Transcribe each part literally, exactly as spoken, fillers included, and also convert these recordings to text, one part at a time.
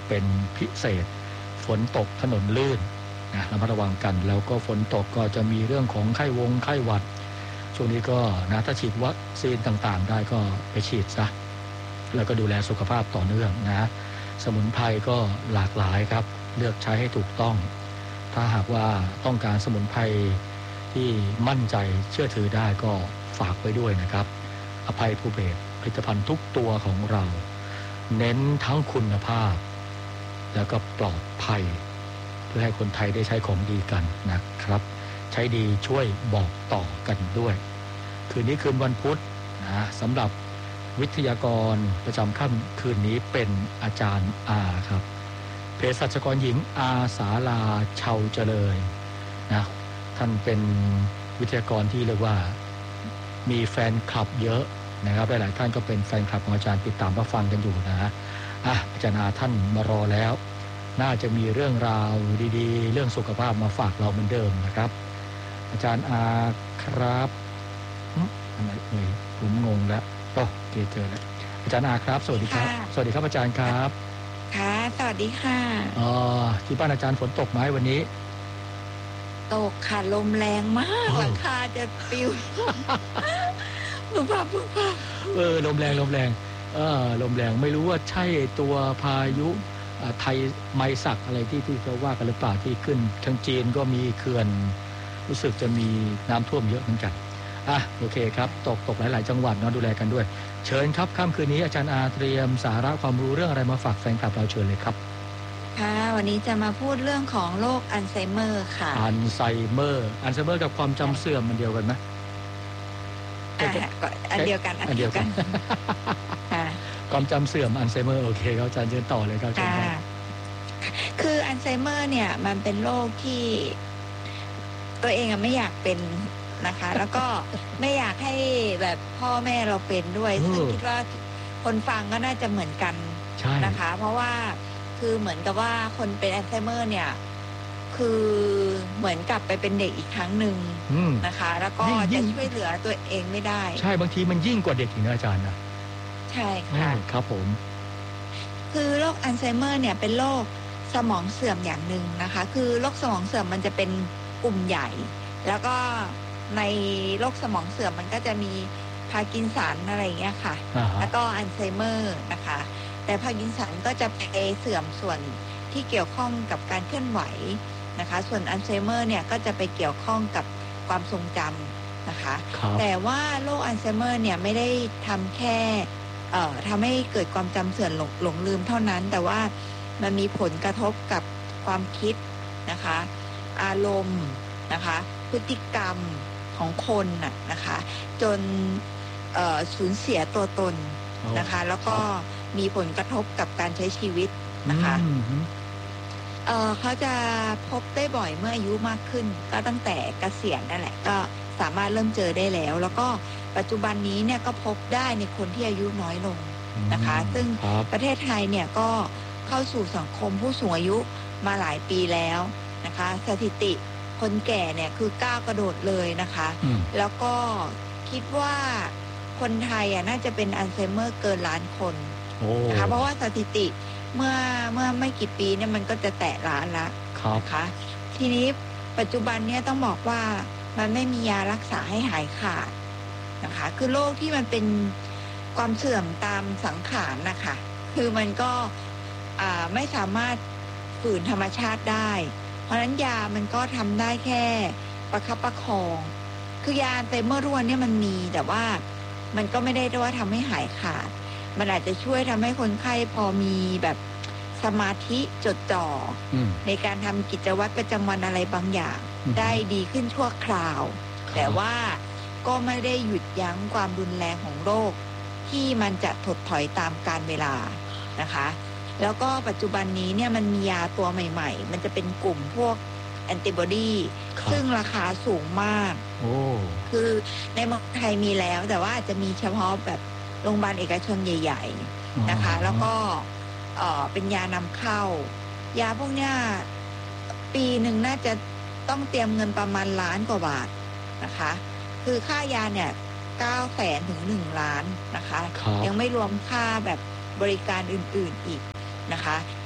เป็นพิเศษฝนตกถนนลื่นนะระมัดระวังกันแล้วก็ฝนตกก็จะมีเรื่องของไข้วงไข้หวัดช่วงนี้ก็นะถ้าฉีดวัคซีนต่างๆได้ก็ไปฉีดซะแล้วก็ดูแลสุขภาพต่อเนื่องนะสมุนไพรก็หลากหลายครับเลือกใช้ให้ถูกต้องถ้าหากว่าต้องการสมุนไพรที่มั่นใจเชื่อถือได้ก็ฝากไว้ด้วยนะครับอภัยภูเบศรผลิตภัณฑ์ทุกตัวของเราเน้นทั้งคุณภาพแล้วก็ปลอดภัยเพื่อให้คนไทยได้ใช้ของดีกันนะครับใช้ดีช่วยบอกต่อกันด้วยคืนนี้คืนวันพุธนะสำหรับวิทยากรประจำค่ำคืนนี้เป็นอาจารย์อาครับเภสัชกรหญิงอาสาลาเชาเจริญนะท่านเป็นวิทยากรที่เรียกว่ามีแฟนคลับเยอะนะครับหลายๆท่านก็เป็นแฟนคลับของอาจารย์ติดตามรับฟังกันอยู่นะฮะอ่ะอาจารย์อาท่านมารอแล้วน่าจะมีเรื่องราวดีๆเรื่องสุขภาพมาฝากเราเหมือนเดิมนะครับอาจารย์อาครับอะไรเอ่ยผมงงแล้วโอเคเจอแล้วอาจารย์อาครับสวัสดีครับสวัสดีครับอาจารย์ครับค่ะสวัสดีค่ะอ๋อที่บ้านอาจารย์ฝนตกไหมวันนี้ตกค่ะลมแรงมากหลังคาจะปลิวปุ๊บปั๊บปุ๊บปั๊บเออลมแรงลมแรงเออลมแรงไม่รู้ว่าใช่ตัวพายุไทยไมศักอะไรที่ที่เขาว่ากันหรือเปล่าที่ขึ้นทางจีนก็มีเขื่อนรู้สึกจะมีน้ำท่วมเยอะเหมือนกันอ่ะโอเคครับตกตกหลายๆจังหวัดเนาะดูแลกันด้วยเชิญครับค่ำคืนนี้อาจารย์อาเตรียมสาระความรู้เรื่องอะไรมาฝากแฟนคลับเราเชิญเลยครับค่ะวันนี้จะมาพูดเรื่องของโรคอัลไซเมอร์ค่ะอัลไซเมอร์อัลไซเมอร์กับความจำเสื่อมมันเดียวกันไหมอ่าอันเดียวกันอันเดียวกันค่ะความจำเสื่อมอัลไซเมอร์โอเคครับอาจารย์เชิญต่อเลยครับอาจารย์คืออัลไซเมอร์เนี่ยมันเป็นโรคที่ตัวเองไม่อยากเป็นนะคะแล้วก็ไม่อยากให้แบบพ่อแม่เราเป็นด้วยซึ่งคิดว่าคนฟังก็น่าจะเหมือนกันนะคะเพราะว่าคือเหมือนกับว่าคนเป็นอัลไซเมอร์เนี่ยคือเหมือนกลับไปเป็นเด็กอีกครั้งหนึ่งนะคะแล้วก็จะช่วยเหลือตัวเองไม่ได้ใช่บางทีมันยิ่งกว่าเด็กอีกนะอาจารย์นะใช่ค่ะครับผมคือโรคอัลไซเมอร์เนี่ยเป็นโรคสมองเสื่อมอย่างหนึ่งนะคะคือโรคสมองเสื่อมมันจะเป็นกลุ่มใหญ่แล้วก็ในโรคสมองเสื่อมมันก็จะมีพาร์กินสันอะไรอย่างเงี้ยค่ะแล้วก็อัลไซเมอร์นะคะแต่พาร์กินสันก็จะไปเสื่อมส่วนที่เกี่ยวข้องกับการเคลื่อนไหวนะคะส่วนอัลไซเมอร์เนี่ยก็จะไปเกี่ยวข้องกับความทรงจำนะคะแต่ว่าโรคอัลไซเมอร์เนี่ยไม่ได้ทำแค่เอ่อทำให้เกิดความจำเสื่อมหลงหลงลืมเท่านั้นแต่ว่ามันมีผลกระทบกับความคิดนะคะอารมณ์นะคะพฤติกรรมของคนน่ะนะคะจนเอ่อสูญเสียตัวตนนะคะแล้วก็มีผลกระทบกับการใช้ชีวิตนะคะเอ่อเขาจะพบได้บ่อยเมื่ออายุมากขึ้นก็ตั้งแต่เกษียณนั่นแหละก็สามารถเริ่มเจอได้แล้วแล้วก็ปัจจุบันนี้เนี่ยก็พบได้ในคนที่อายุน้อยลงนะคะซึ่งประเทศไทยเนี่ยก็เข้าสู่สังคมผู้สูงอายุมาหลายปีแล้วนะคะสถิติคนแก่เนี่ยคือก้าวกระโดดเลยนะคะแล้วก็คิดว่าคนไทยอ่ะน่าจะเป็นอัลไซเมอร์เกินล้านคนนะคะเพราะว่าสถิติเมื่อเมื่อไม่กี่ปีเนี่ยมันก็จะแตะล้านละนะคะทีนี้ปัจจุบันเนี่ยต้องบอกว่ามันไม่มียารักษาให้หายขาดนะคะคือโรคที่มันเป็นความเสื่อมตามสังขารนะคะคือมันก็อ่าไม่สามารถฝืนธรรมชาติได้เพราะฉะนั้นยามันก็ทำได้แค่ประคับประคองคือยาอัลไซเมอร์ร่วนเนี่ยมันมีแต่ว่ามันก็ไม่ได้ว่าทำให้หายขาดมันอาจจะช่วยทำให้คนไข้พอมีแบบสมาธิจดจ่อในการทำกิจวัตรประจำวันอะไรบางอย่างได้ดีขึ้นชั่วคราวแต่ว่าก็ไม่ได้หยุดยั้งความรุนแรงของโรคที่มันจะถดถอยตามกาลเวลานะคะแล้วก็ปัจจุบันนี้เนี่ยมันมียาตัวใหม่ๆมันจะเป็นกลุ่มพวกแอนติบอดีซึ่งราคาสูงมากคือในเมืองไทยมีแล้วแต่ว่าอาจจะมีเฉพาะแบบโรงพยาบาลเอกชนใหญ่ๆนะคะแล้วก็เอ่อเป็นยานำเข้ายาพวกเนี้ยปีหนึ่งน่าจะต้องเตรียมเงินประมาณล้านกว่าบาทนะคะคือค่ายาเนี่ยเก้าแสนถึงหนึ่งล้านนะคะยังไม่รวมค่าแบบบริการอื่นๆอีกนะคะ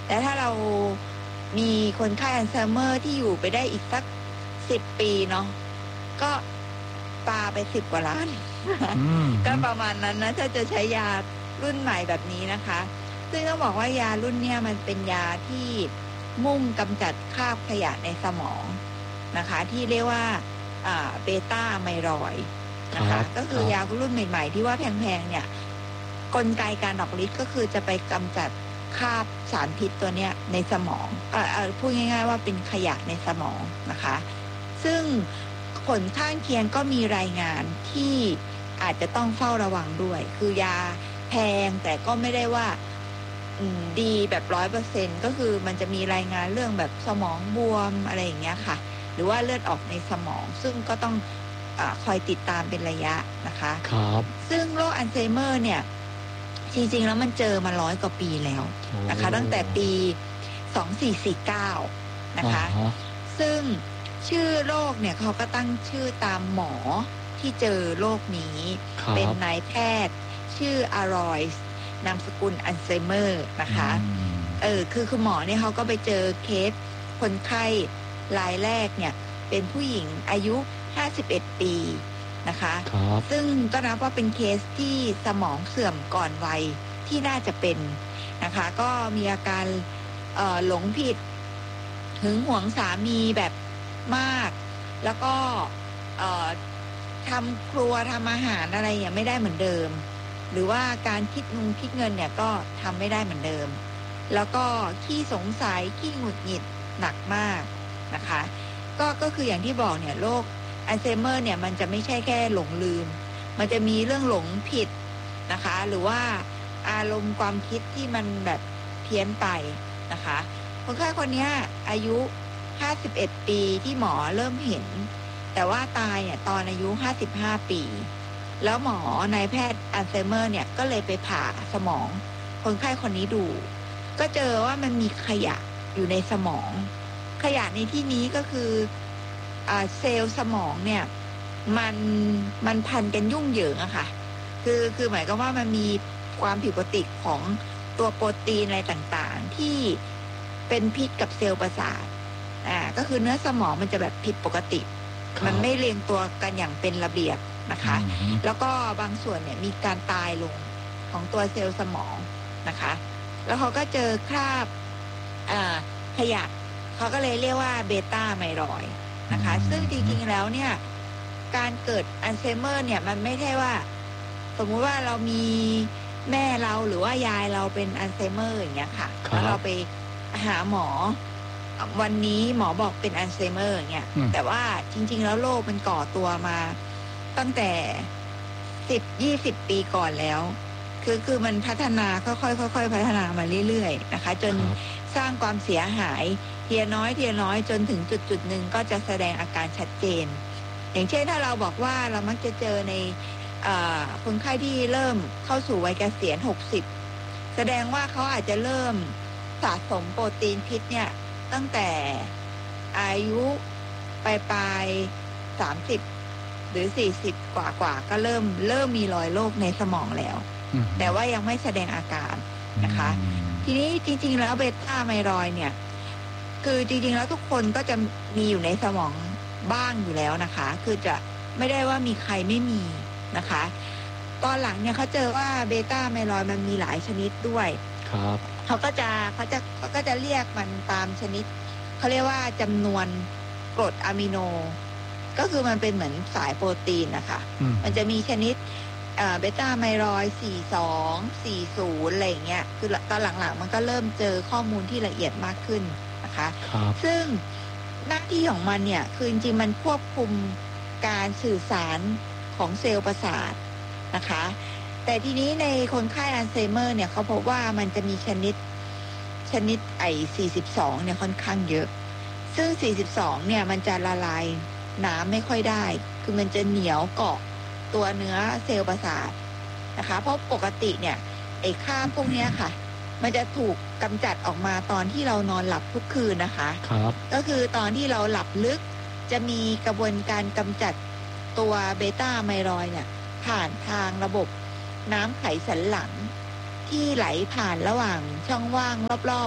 แต่ถ้าเรามีคนไข้อัลไซเมอร์ที่อยู่ไปได้อีกสักสิบปีเนาะก็ปาไปสิบกว่าล้าน ก็ประมาณนั้นนะถ้าจะใช้ยารุ่นใหม่แบบนี้นะคะซึ่งต้องบอกว่ายารุ่นเนี้ยมันเป็นยาที่มุ่งกำจัดคราบขยะในสมองนะคะที่เรียกว่าเบต้าไมรอยด์นะคะก็คือยารุ่นใหม่ๆที่ว่าแพงๆเนี่ยกลไกการออกฤทธิ์ก็คือจะไปกำจัดคราบสารพิษตัวเนี้ยในสมองเอ่อพูดง่ายๆว่าเป็นขยะในสมองนะคะซึ่งผลข้างเคียงก็มีรายงานที่อาจจะต้องเฝ้าระวังด้วยคือยาแพงแต่ก็ไม่ได้ว่าดีแบบร้อยเปอร์เซ็นต์ก็คือมันจะมีรายงานเรื่องแบบสมองบวมอะไรอย่างเงี้ยค่ะหรือว่าเลือดออกในสมองซึ่งก็ต้องอ่าคอยติดตามเป็นระยะนะคะครับซึ่งโรคอัลไซเมอร์เนี่ยจริงๆแล้วมันเจอมาร้อยกว่าปีแล้วนะคะตั้งแต่ปีสองสี่สี่เก้านะคะซึ่งชื่อโรคเนี่ยเขาก็ตั้งชื่อตามหมอที่เจอโรคนี้เป็นนายแพทย์ชื่ออารอยส์นามสกุลอัลไซเมอร์นะคะเออคือคุณหมอเนี่ยเขาก็ไปเจอเคสคนไข้รายแรกเนี่ยเป็นผู้หญิงอายุห้าสิบเอ็ดปีนะคะซึ่งก็นับว่าเป็นเคสที่สมองเสื่อมก่อนวัยที่น่าจะเป็นนะคะก็มีอาการเอ่อหลงผิดหึงหวงสามีแบบมากแล้วก็เอ่อทำครัวทำอาหารอะไรอย่างไม่ได้เหมือนเดิมหรือว่าการคิดนุงคิดเงินเนี่ยก็ทำไม่ได้เหมือนเดิมแล้วก็ขี้สงสัยขี้หงุดหงิดหนักมากนะคะก็ก็คืออย่างที่บอกเนี่ยโรคอัลไซเมอร์เนี่ยมันจะไม่ใช่แค่หลงลืมมันจะมีเรื่องหลงผิดนะคะหรือว่าอารมณ์ความคิดที่มันแบบเพี้ยนไปนะคะคนไข้คนนี้อายุห้าสิบเอ็ดปีที่หมอเริ่มเห็นแต่ว่าตายเนี่ยตอนอายุห้าสิบห้าปีแล้วหมอนายแพทย์อัลไซเมอร์เนี่ยก็เลยไปผ่าสมองคนไข้คนนี้ดูก็เจอว่ามันมีขยะอยู่ในสมองขยะในที่นี้ก็คืออ่าเซลล์สมองเนี่ยมันมันพันกันยุ่งเหยิงอะค่ะคือคือหมายความว่ามันมีความผิดปกติของตัวโปรตีนอะไรต่างๆที่เป็นพิษกับเซลล์ประสาทอ่าก็คือเนื้อสมองมันจะแบบผิดปกติมันไม่เรียงตัวกันอย่างเป็นระเบียบนะคะแล้วก็บางส่วนเนี่ยมีการตายลงของตัวเซลล์สมองนะคะแล้วเขาก็เจอคราบขยะเขาก็เลยเรียกว่าเบต้าไมรอยด์นะคะซึ่งจริงๆแล้วเนี่ยการเกิดอัลไซเมอร์เนี่ยมันไม่ใช่ว่าสมมุติว่าเรามีแม่เราหรือว่ายายเราเป็นอัลไซเมอร์อย่างเงี้ยค่ะแล้วเราไปหาหมอวันนี้หมอบอกเป็นอัลไซเมอร์อย่างเงี้ยแต่ว่าจริงๆแล้วโรคมันก่อตัวมาตั้งแต่สิบ ยี่สิบปีก่อนแล้วคือคือมันพัฒนาค่อยๆค่อยๆพัฒนามาเรื่อยๆนะคะจนสร้างความเสียหายทีละน้อยทีละน้อยจนถึงจุดจุดหนึ่งก็จะแสดงอาการชัดเจนอย่างเช่นถ้าเราบอกว่าเรามักจะเจอในคนไข้ที่เริ่มเข้าสู่วัยเกษียณหกสิบแสดงว่าเขาอาจจะเริ่มสะสมโปรตีนพิษเนี่ยตั้งแต่อายุปลายปลายสามสิบหรือสี่สิบกว่ากว่าก็เริ่มเริ่มมีรอยโรคในสมองแล้วแต่ว่ายังไม่แสดงอาการนะคะทีนี้จริงๆแล้วเบต้าไมรอยด์เนี่ยคือจริงๆแล้วทุกคนก็จะมีอยู่ในสมองบ้างอยู่แล้วนะคะคือจะไม่ได้ว่ามีใครไม่มีนะคะตอนหลังเนี่ยเขาเจอว่าเบต้าไมรอยด์มันมีหลายชนิดด้วยครับเขาก็จะเขาจะเขาก็จะเรียกมันตามชนิดเขาเรียกว่าจำนวนกรดอะมิโนก็คือมันเป็นเหมือนสายโปรตีนนะคะมันจะมีชนิดเบต้าไมรอยด์สี่สิบสอง สี่สิบอะไรอย่างเงี้ยคือตอนหลังๆมันก็เริ่มเจอข้อมูลที่ละเอียดมากขึ้นนะคะซึ่งหน้าที่ของมันเนี่ยคือจริงๆมันควบคุมการสื่อสารของเซลล์ประสาทนะคะแต่ทีนี้ในคนไข้อัลไซเมอร์เนี่ยเขาพบว่ามันจะมีชนิดชนิดไอสี่สิบสองเนี่ยค่อนข้างเยอะซึ่งสี่สิบสองเนี่ยมันจะละลายน้ำไม่ค่อยได้คือมันจะเหนียวเกาะตัวเนื้อเซลล์ประสาทนะคะเพราะปกติเนี่ยไอ้ค่าพวกนี้ค่ะมันจะถูกกำจัดออกมาตอนที่เรานอนหลับทุกคืนนะคะครับก็คือตอนที่เราหลับลึกจะมีกระบวนการกำจัดตัวเบต้าไมรอยด์เนี่ยผ่านทางระบบน้ำไขสันหลังที่ไหลผ่านระหว่างช่องว่างรอบๆ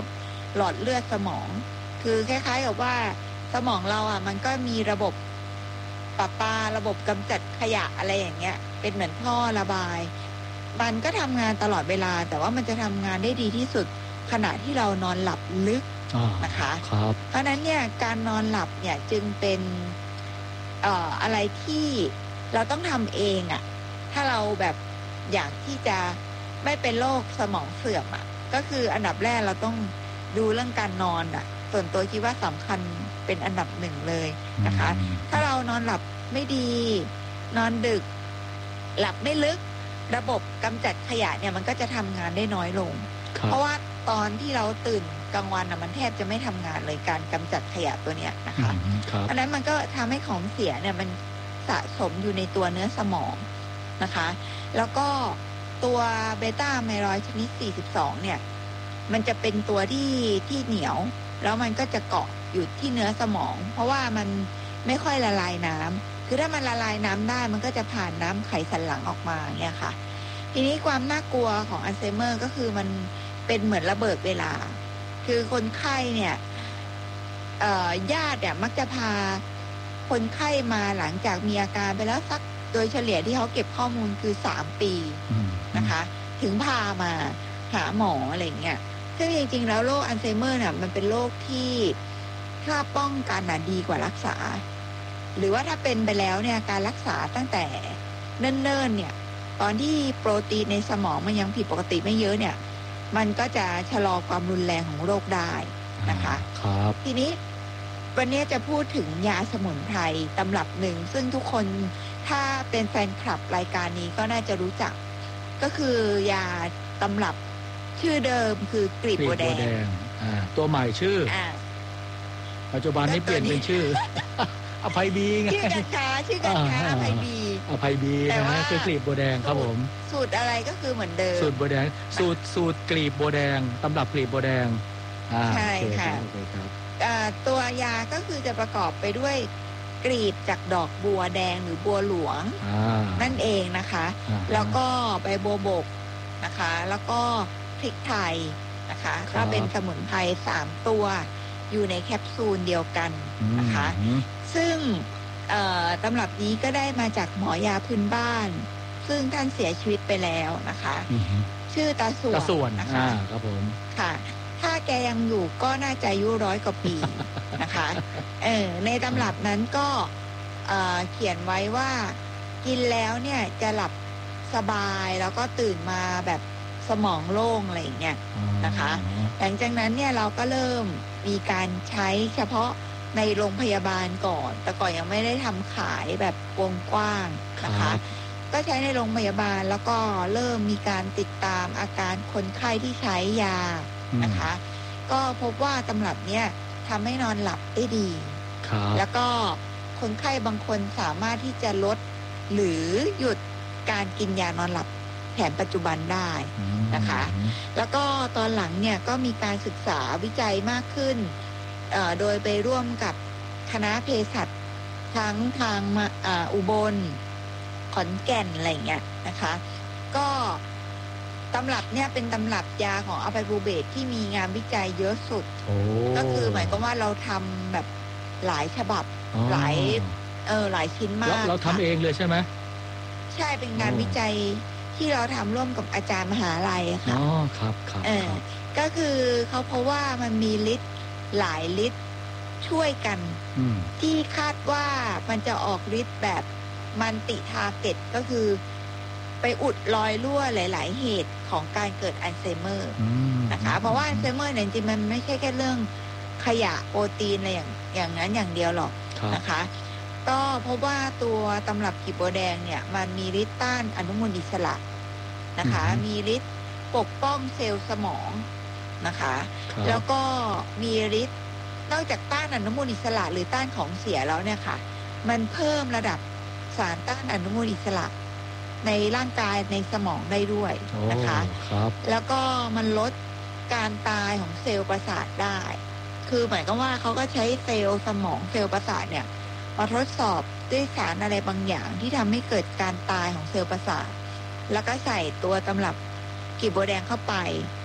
หลอดเลือดสมองคือคล้ายๆกับว่าสมองเราอ่ะมันก็มีระบบประปาระบบกำจัดขยะอะไรอย่างเงี้ยเป็นเหมือนท่อระบายมันก็ทำงานตลอดเวลาแต่ว่ามันจะทำงานได้ดีที่สุดขณะที่เรานอนหลับลึกนะคะครับเพราะนั้นเนี่ยการนอนหลับเนี่ยจึงเป็นเอ่ออะไรที่เราต้องทำเองอ่ะถ้าเราแบบอยากที่จะไม่เป็นโรคสมองเสื่อมอ่ะก็คืออันดับแรกเราต้องดูเรื่องการนอนอ่ะส่วนตัวคิดว่าสำคัญเป็นอันดับหนึ่งเลยนะคะถ้าเรานอนหลับไม่ดีนอนดึกหลับไม่ลึกระบบกำจัดขยะเนี่ยมันก็จะทำงานได้น้อยลงเพราะว่าตอนที่เราตื่นกลางวันน่ะมันแทบจะไม่ทำงานเลยการกำจัดขยะตัวเนี้ยนะคะอันนั้นมันก็ทำให้ของเสียเนี่ยมันสะสมอยู่ในตัวเนื้อสมองนะคะแล้วก็ตัวเบต้าไมลอยด์ชนิดสี่สิบสองเนี่ยมันจะเป็นตัวที่ที่เหนียวแล้วมันก็จะเกาะอยู่ที่เนื้อสมองเพราะว่ามันไม่ค่อยละลายน้ำคือถ้ามันละลายน้ำได้มันก็จะผ่านน้ำไขสันหลังออกมาเนี่ยค่ะทีนี้ความน่ากลัวของอัลไซเมอร์ก็คือมันเป็นเหมือนระเบิดเวลาคือคนไข้เนี่ยญาติเนี่ยมักจะพาคนไข้มาหลังจากมีอาการไปแล้วสักโดยเฉลี่ยที่เขาเก็บข้อมูลคือสามปีนะคะถึงพามาหาหมออะไรเงี้ยซึ่งจริงๆแล้วโรคอัลไซเมอร์เนี่ยมันเป็นโรคที่ถ้าป้องกันน่ะดีกว่ารักษาหรือว่าถ้าเป็นไปแล้วเนี่ยการรักษาตั้งแต่เนิ่นๆเนี่ยตอนที่โปรตีนในสมองมันยังผิดปกติไม่เยอะเนี่ยมันก็จะชะลอความรุนแรงของโรคได้นะคะครับทีนี้วันนี้จะพูดถึงยาสมุนไพรตำรับหนึ่งซึ่งทุกคนถ้าเป็นแฟนคลับรายการนี้ก็น่าจะรู้จักก็คือยาตำรับชื่อเดิมคือกลีบบัวแดงตัวใหม่ชื่อปัจจุบันนี้เปลี่ยนเป็นชื่ออภัยบีไงชื่อกัญชาชื่อกัญชาอภัยบีอภัยบีนะคือกลีบบัวแดงครับผมสูตรอะไรก็คือเหมือนเดิมสูตรบัวแดงสูตรสูตรกลีบบัวแดงตำรับกลีบบัวแดงใช่ค่ะตัวยาก็คือจะประกอบไปด้วยกลีบจากดอกบัวแดงหรือบัวหลวงนั่นเองนะคะแล้วก็ใบบัวบกนะคะแล้วก็พริกไทยนะคะก็เป็นสมุนไพรสามตัวอยู่ในแคปซูลเดียวกันนะคะซึ่งตำรับนี้ก็ได้มาจากหมอยาพื้นบ้านซึ่งท่านเสียชีวิตไปแล้วนะคะชื่อตาส่วนตาส่วนนะคะครับผมค่ะถ้าแกยังอยู่ก็น่าจะอายุร้อยกว่าปีนะคะเออในตำรับนั้นก็เขียนไว้ว่ากินแล้วเนี่ยจะหลับสบายแล้วก็ตื่นมาแบบสมองโล่งอะไรอย่างเงี้ยนะคะหลังจากนั้นเนี่ยเราก็เริ่มมีการใช้เฉพาะในโรงพยาบาลก่อนแต่ก่อนยังไม่ได้ทำขายแบบวงกว้างนะคะก็ใช้ในโรงพยาบาลแล้วก็เริ่มมีการติดตามอาการคนไข้ที่ใช้ยานะคะก็พบว่าตำรับเนี้ยทำให้นอนหลับได้ดีแล้วก็คนไข้บางคนสามารถที่จะลดหรือหยุดการกินยานอนหลับแผนปัจจุบันได้นะคะแล้วก็ตอนหลังเนี่ยก็มีการศึกษาวิจัยมากขึ้นโดยไปร่วมกับคณะเภสัชทั้งทางอุบลขอนแก่นอะไรเงี้ยนะคะก็ตำรับเนี่ยเป็นตำรับยาของอัลไพบูเบตที่มีงานวิจัยเยอะสุดก็คือหมายความว่าเราทำแบบหลายฉบับหลายเออหลายชิ้นมากเราทำเองเลยใช่ไหมใช่เป็นงานวิจัยที่เราทำร่วมกับอาจารย์มหาลัยค่ะอ๋อครับครับเออก็คือเขาเพราะว่ามันมีฤทธิ์หลายฤทธิ์ช่วยกันที่คาดว่ามันจะออกฤทธิ์แบบมันติทาร์เก็ตก็คือไปอุดรอยรั่วหลายๆเหตุของการเกิดอัลไซเมอร์นะคะเพราะว่าอัลไซเมอร์เนี่ยจริงๆมันไม่ใช่แค่เรื่องขยะโปรตีนอะไรอย่างอย่างนั้นอย่างเดียวหรอกนะคะก็เพราะว่าตัวตำรับกลีบบัวแดงเนี่ยมันมีฤทธิ์ต้านอนุมูลอิสระนะคะมีฤทธิ์ปกป้องเซลล์สมองนะคะแล้วก็มีฤทธิ์นอกจากต้านอนุมูลอิสระหรือต้านของเสียแล้วเนี่ยค่ะมันเพิ่มระดับสารต้านอนุมูลอิสระในร่างกายในสมองได้ด้วยนะคะแล้วก็มันลดการตายของเซลล์ประสาทได้คือหมายความว่าเขาก็ใช้เซลล์สมองเซลล์ประสาทเนี่ยมาทดสอบด้วยสารอะไรบางอย่างที่ทำให้เกิดการตายของเซลล์ประสาทแล้วก็ใส่ตัวตำรับกลีบบัวแดงเข้าไป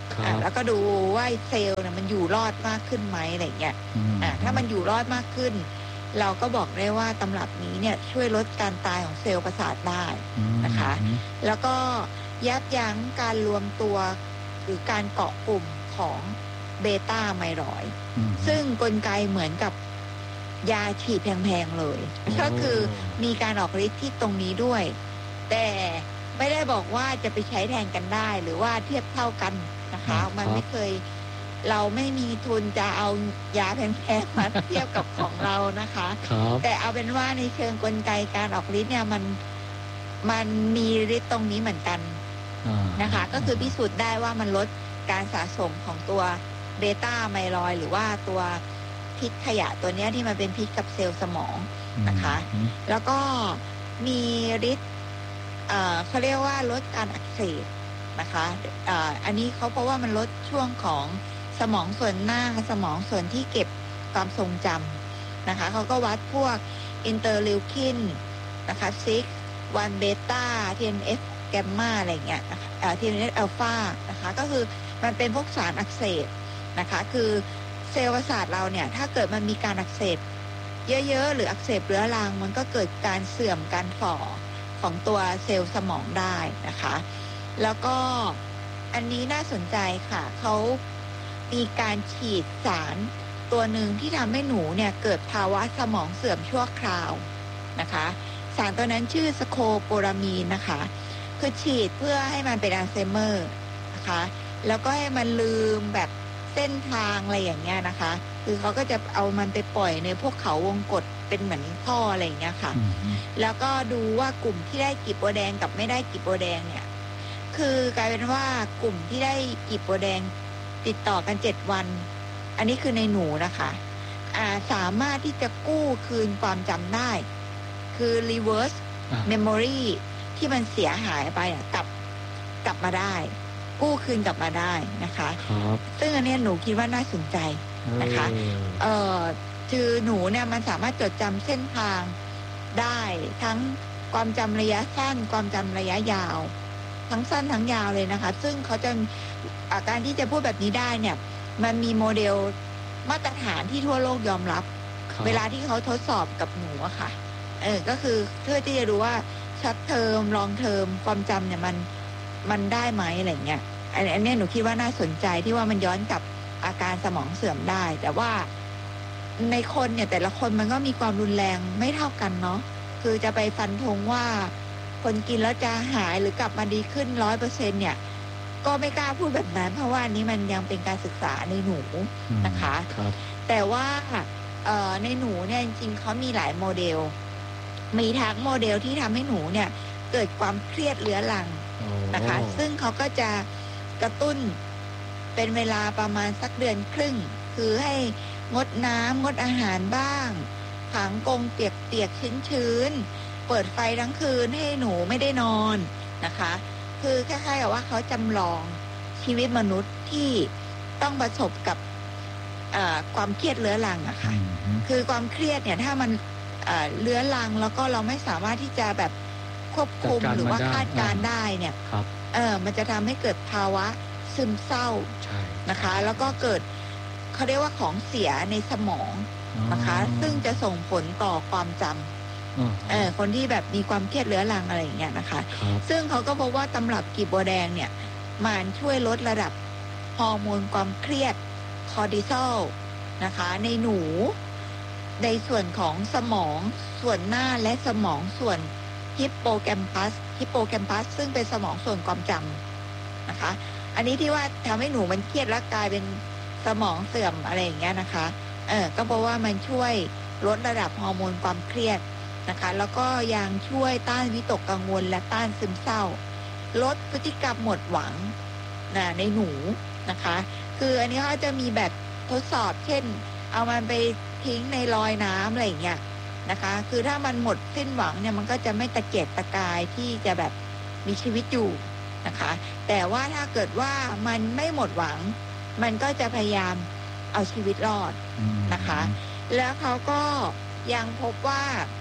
อ่าแล้วก็ดูว่าเซลล์เนี่ยมันอยู่รอดมากขึ้นไหมอะไรเงี้ยอ่าถ้ามันอยู่รอดมากขึ้นเราก็บอกได้ว่าตำรับนี้เนี่ยช่วยลดการตายของเซลล์ประสาทได้นะคะแล้วก็ยับยั้งการรวมตัวหรือการเกาะกลุ่มของเบต้าไมรอยด์ซึ่งกลไกเหมือนกับยาฉีดแพงๆเลยก็คือมีการออกฤทธิ์ที่ตรงนี้ด้วยแต่ไม่ได้บอกว่าจะไปใช้แทนกันได้หรือว่าเทียบเท่ากันนะคะมันไม่เคยเราไม่มีทุนจะเอายาแพงๆมาเทียบกับของเรานะคะแต่เอาเป็นว่าในเชิงกลไกการออกฤทธิ์เนี่ยมันมันมีฤทธิ์ตรงนี้เหมือนกันนะคะก็คือพิสูจน์ได้ว่ามันลดการสะสมของตัวเบต้าไมลอยด์หรือว่าตัวพิษขยะตัวนี้ที่มันเป็นพิษกับเซลล์สมองนะคะแล้วก็มีฤทธิ์เขาเรียกว่าลดการอักเสบนะคะอันนี้เขาเพราะว่ามันลดช่วงของสมองส่วนหน้าสมองส่วนที่เก็บความทรงจำนะคะเขาก็วัดพวกอินเตอร์ลิวคินนะคะซิกวันเบต้าทีเอ็นเอฟแกมมาอะไรเงี้ยนะคะทีเอ็นเอฟอัลฟานะคะก็คือมันเป็นพวกสารอักเสบนะคะคือเซลล์ประสาทเราเนี่ยถ้าเกิดมันมีการอักเสบเยอะๆหรืออักเสบเรื้อรังมันก็เกิดการเสื่อมการฝ่อของตัวเซลล์สมองได้นะคะแล้วก็อันนี้น่าสนใจค่ะเขามีการฉีดสารตัวหนึ่งที่ทำให้หนูเนี่ยเกิดภาวะสมองเสื่อมชั่วคราวนะคะสารตัวนั้นชื่อสโคโปลามีนนะคะคือฉีดเพื่อให้มันเป็นอัลไซเมอร์นะคะแล้วก็ให้มันลืมแบบเส้นทางอะไรอย่างเงี้ยนะคะคือเขาก็จะเอามันไปปล่อยในพวกเขาวงกฏเป็นเหมือนท่ออะไรอย่างเงี้ยค่ะแล้วก็ดูว่ากลุ่มที่ได้กีบบัวแดงกับไม่ได้กีบบัวแดงเนี่ยคือกลายเป็นว่ากลุ่มที่ได้กีบบัวแดงติดต่อกันเจ็ดวันอันนี้คือในหนูนะคะอ่าสามารถที่จะกู้คืนความจำได้คือ reverse memory ที่มันเสียหายไปอ่ะกลับกลับมาได้กู้คืนกลับมาได้นะคะซึ่งอันนี้หนูคิดว่าน่าสนใจนะคะเอ่อคือหนูเนี่ยมันสามารถจดจำเส้นทางได้ทั้งความจำระยะสั้นความจำระยะยาวทั้งสั้นทั้งยาวเลยนะคะซึ่งเขาจะอาการที่จะพูดแบบนี้ได้เนี่ยมันมีโมเดลมาตรฐานที่ทั่วโลกยอมรับเวลาที่เขาทดสอบกับหนูอะค่ะเออก็คือเพื่อที่จะดูว่าช็อตเทอมลองเทอมความจำเนี่ยมันมันได้ไหมอะไรเงี้ยอันนี้หนูคิดว่าน่าสนใจที่ว่ามันย้อนกับอาการสมองเสื่อมได้แต่ว่าในคนเนี่ยแต่ละคนมันก็มีความรุนแรงไม่เท่ากันเนาะคือจะไปฟันธงว่าคนกินแล้วจะหายหรือกลับมาดีขึ้นร้อยเปอร์เซ็นต์เนี่ยก็ไม่กล้าพูดแบบนั้นเพราะว่านี้มันยังเป็นการศึกษาในหนูนะคะแต่ว่าในหนูเนี่ยจริงๆเขามีหลายโมเดลมีทั้งโมเดลที่ทำให้หนูเนี่ยเกิดความเครียดเรื้อรังนะคะซึ่งเขาก็จะกระตุ้นเป็นเวลาประมาณสักเดือนครึ่งคือให้งดน้ำงดอาหารบ้างขังกรงเปียกๆชื้นๆเปิดไฟทั้งคืนให้หนูไม่ได้นอนนะคะคือคล้ายๆกับว่าเขาจำลองชีวิตมนุษย์ที่ต้องประสบกับความเครียดเรื้อรังอะค่ะคือความเครียดเนี่ยถ้ามันเรื้อรังแล้วก็เราไม่สามารถที่จะแบบควบคุมหรือว่าคาดการได้เนี่ยเออมันจะทำให้เกิดภาวะซึมเศร้านะคะแล้วก็เกิดเขาเรียกว่าของเสียในสมองนะคะซึ่งจะส่งผลต่อความจำเออคนที่แบบมีความเครียดเรื้อรังอะไรอย่างเงี้ยนะคะซึ่งเขาก็พบว่าตำรับกีบบัวแดงเนี่ยมันช่วยลดระดับฮอร์โมนความเครียดคอร์ติซอลนะคะในหนูในส่วนของสมองส่วนหน้าและสมองส่วนฮิปโปแคมปัสฮิปโปแคมปัสซึ่งเป็นสมองส่วนความจำนะคะอันนี้ที่ว่าทำให้หนูมันเครียดแล้วกลายเป็นสมองเสื่อมอะไรอย่างเงี้ยนะคะเออก็เพราะว่ามันช่วยลดระดับฮอร์โมนความเครียดนะคะแล้วก็ยังช่วยต้านวิตกกังวลและต้านซึมเศร้าลดพฤติกรรมหมดหวังนะในหนูนะคะคืออันนี้เขาจะมีแบบทดสอบเช่นเอามันไปทิ้งในลอยน้ำอะไรอย่างเงี้ยนะคะคือถ้ามันหมดสิ้นหวังเนี่ยมันก็จะไม่ตะเกียกตะกายที่จะแบบมีชีวิตอยู่นะคะแต่ว่าถ้าเกิดว่ามันไม่หมดหวังมันก็จะพยายามเอาชีวิตรอดนะคะแล้วเขาก็ยังพบว่า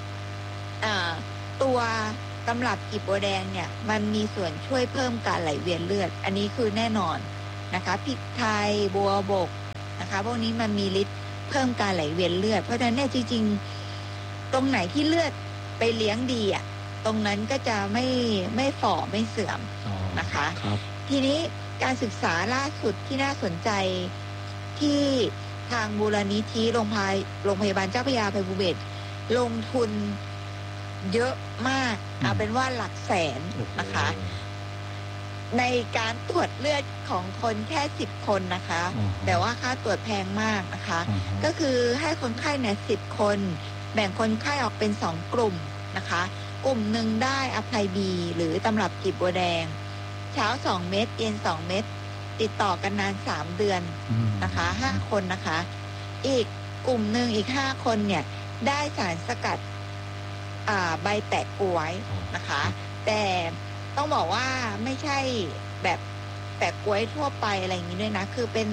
ตัวตำรับกีบบัวแดงเนี่ยมันมีส่วนช่วยเพิ่มการไหลเวียนเลือดอันนี้คือแน่นอนนะคะพริกไทยบัวบกนะคะพวกนี้มันมีฤทธิ์เพิ่มการไหลเวียนเลือดเพราะฉะนั้นเนี่ยจริงๆตรงไหนที่เลือดไปเลี้ยงดีอ่ะตรงนั้นก็จะไม่ไม่ฝ่อไม่เสื่อมนะคะทีนี้การศึกษาล่าสุดที่น่าสนใจที่ทางมูลนิธิโรงพยาบาลโรงพยาบาลเจ้าพระยาภัยภูเบศรลงทุนเยอะมากเอาเป็นว่าหลักแสนนะคะในการตรวจเลือดของคนแค่สิบคนนะคะแต่ว่าค่าตรวจแพงมากนะคะก็คือให้คนไข้เนี่ยสิบคนแบ่งคนไข้ออกเป็นสองกลุ่มนะคะกลุ่มหนึ่งได้อภัยบีหรือตำรับกลีบบัวแดงเช้าสองเม็ดเย็นสองเม็ดติดต่อกันนานสามเดือนนะคะห้าคนนะคะอีกกลุ่มหนึ่งอีกห้าคนเนี่ยได้สารสกัดใบแปะกล้วยนะคะแต่ต้องบอกว่าไม่ใช่แบบแปะกล้วยทั่วไปอะไรอย่างนี้ด้วยนะคือเป็น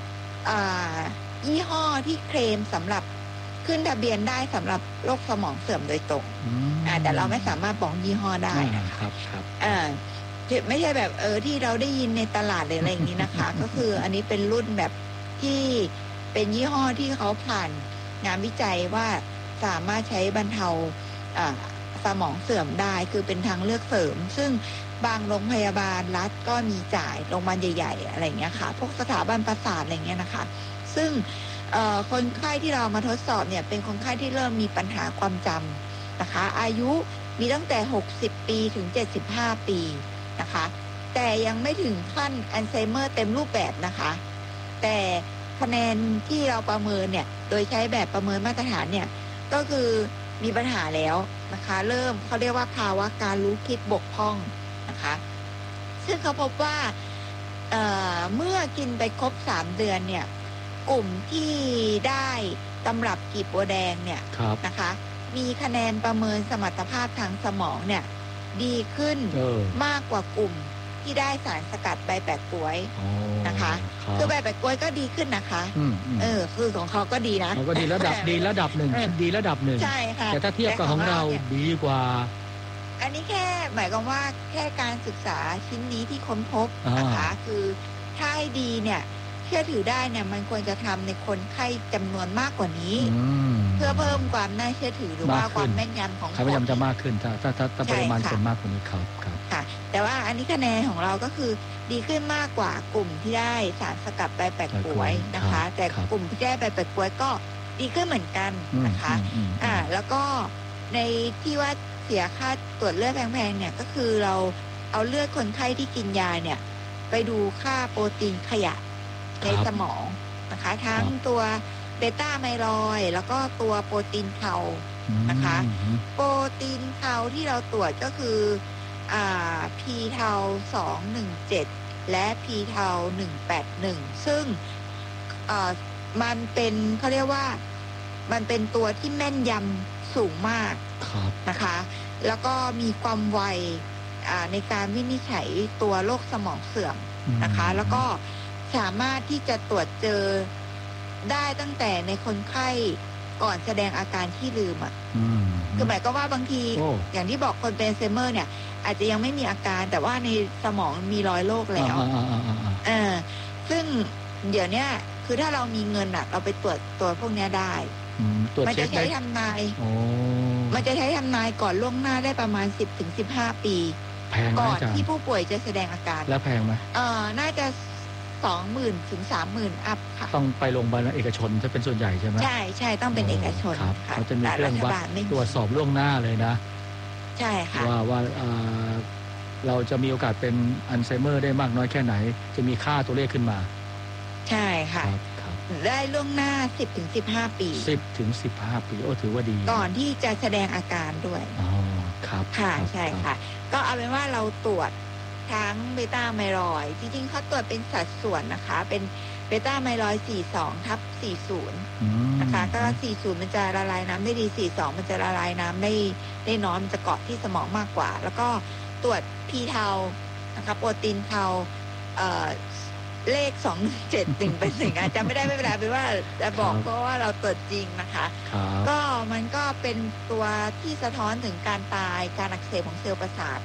ยี่ห้อที่เคลมสำหรับขึ้นทะเบียนได้สำหรับโรคสมองเสื่อมโดยตรงแต่เราไม่สามารถบอกยี่ห้อได้นะครับครับอ่าไม่ใช่แบบเออที่เราได้ยินในตลาดหรืออะไรอย่างนี้นะคะ ก็คืออันนี้เป็นรุ่นแบบที่เป็นยี่ห้อที่เขาผ่านงานวิจัยว่าสามารถใช้บรรเทาสมองเสื่อมได้คือเป็นทางเลือกเสริมซึ่งบางโรงพยาบาลรัฐก็มีจ่ายโรงพยาบาลใหญ่ๆอะไรอย่างเงี้ยค่ะพวกสถาบันประสาทอะไรเงี้ยนะคะซึ่งคนไข้ที่เรามาทดสอบเนี่ยเป็นคนไข้ที่เริ่มมีปัญหาความจำนะคะอายุมีตั้งแต่หกสิบปีถึงเจ็ดสิบห้าปีนะคะแต่ยังไม่ถึงขั้นอัลไซเมอร์เต็มรูปแบบนะคะแต่คะแนนที่เราประเมินเนี่ยโดยใช้แบบประเมินมาตรฐานเนี่ยก็คือมีปัญหาแล้วนะคะเริ่มเขาเรียกว่าภาวะการรู้คิดบกพร่องนะคะซึ่งเขาพบว่า เอ่อ เมื่อกินไปครบสามเดือนเนี่ยกลุ่มที่ได้ตำรับกลีบบัวแดงเนี่ยนะคะมีคะแนนประเมินสมรรถภาพทางสมองเนี่ยดีขึ้นมากกว่ากลุ่มที่ได้สารสกัดใบแปะกล้วยนะคะคือใบแปะกล้วยก็ดีขึ้นนะคะเออคือของเขาก็ดีนะเขาก็ดีระดับดีระดับหนึ่งดีระดับหนึ่งใช่ค่ะแต่ถ้าเทียบกับของเราดีกว่าอันนี้แค่หมายความว่าแค่การศึกษาชิ้นนี้ที่ค้นพบนะคะคือถ้าให้ดีเนี่ยเชื่อถือได้เนี่ยมันควรจะทำในคนไข้จำนวนมากกว่านี้เพื่อเพิ่มความน่าเชื่อถือหรือว่าความแม่นยำของความแม่นยำจะมากขึ้นถ้าถ้าถ้าปริมาณคนมากกว่านี้ครับครับค่ะแต่ว่าอันนี้คะแนนของเราก็คือดีขึ้นมากกว่ากลุ่มที่ได้สารสกัดใบแปะกล้วยนะคะแต่กลุ่มที่ได้ใบแปะกล้วยก็ดีขึ้นเหมือนกันนะคะอ่าแล้วก็ในที่ว่าเสียค่าตรวจเลือดแพงๆเนี่ยก็คือเราเอาเลือดคนไข้ที่กินยาเนี่ยไปดูค่าโปรตีนขยะในสมองนะคะทั้งตัวเบต้าไมลอยด์แล้วก็ตัวโปรตีนเทานะคะโปรตีนเทาที่เราตรวจก็คืออ่า P เทาสองหนึ่งเจ็ดและ P เทาหนึ่งแปดหนึ่งซึ่งอ่ามันเป็นเขาเรียกว่ามันเป็นตัวที่แม่นยำสูงมากนะคะแล้วก็มีความไวในการวินิจฉัยตัวโรคสมองเสื่อมนะคะแล้วก็สามารถที่จะตรวจเจอได้ตั้งแต่ในคนไข้ก่อนแสดงอาการที่ลืมอ่ะคือหมายก็ว่าบางทีอย่างที่บอกคนเป็นอัลไซเมอร์เนี่ยอาจจะยังไม่มีอาการแต่ว่าในสมองมีรอยโรคแล้วเออซึ่งเดี๋ยวนี้คือถ้าเรามีเงินอ่ะเราไปตรวจตัวพวกนี้ได้มันจะใช้ทำนายมันจะใช้ทำนายก่อนล่วงหน้าได้ประมาณ สิบถึงสิบห้า ปีก่อนที่ผู้ป่วยจะแสดงอาการแล้วแพงไหมเออน่าจะสองหมื่นถึงสามหมื่นอัพค่ะต้องไปโรงพยาบาลเอกชนจะเป็นส่วนใหญ่ใช่ไหมใช่ใช่ต้องเป็นเอกชนค่ะเขาจะมีเครื่องวัดตรวจสอบล่วงหน้าเลยนะใช่ค่ะว่าว่าเราจะมีโอกาสเป็นอัลไซเมอร์ได้มากน้อยแค่ไหนจะมีค่าตัวเลขขึ้นมาใช่ค่ะได้ล่วงหน้า สิบถึงสิบห้า ปีสิบถึงสิบห้า ปีโอ้ถือว่าดีก่อนที่จะแสดงอาการด้วยอ๋อครับค่ะใช่ค่ะก็เอาเป็นว่าเราตรวจทั้งเบต้าไมลอยด์จริงๆเขาตรวจเป็นสัดส่วนนะคะเป็นเบต้าไมลอยด์ สี่สิบสอง ทับ สี่สิบ นะคะก็สี่สิบมันจะละลายน้ำได้ดีสี่สิบสองมันจะละลายน้ำได้ได้น้อยมันจะเกาะที่สมองมากกว่าแล้วก็ตรวจพีเทานะคะโปรตีนเทาเอ่อเลขสองเจ็ดหนึ่งเป็นสิ่งอาจจะไม่ได้ไม่เป็นไรเป็นว่าจะบอกเพราะว่าเราตรวจจริงนะคะก็มันก็เป็นตัวที่สะท้อนถึงการตายการอักเสบของเซลล์ประสาท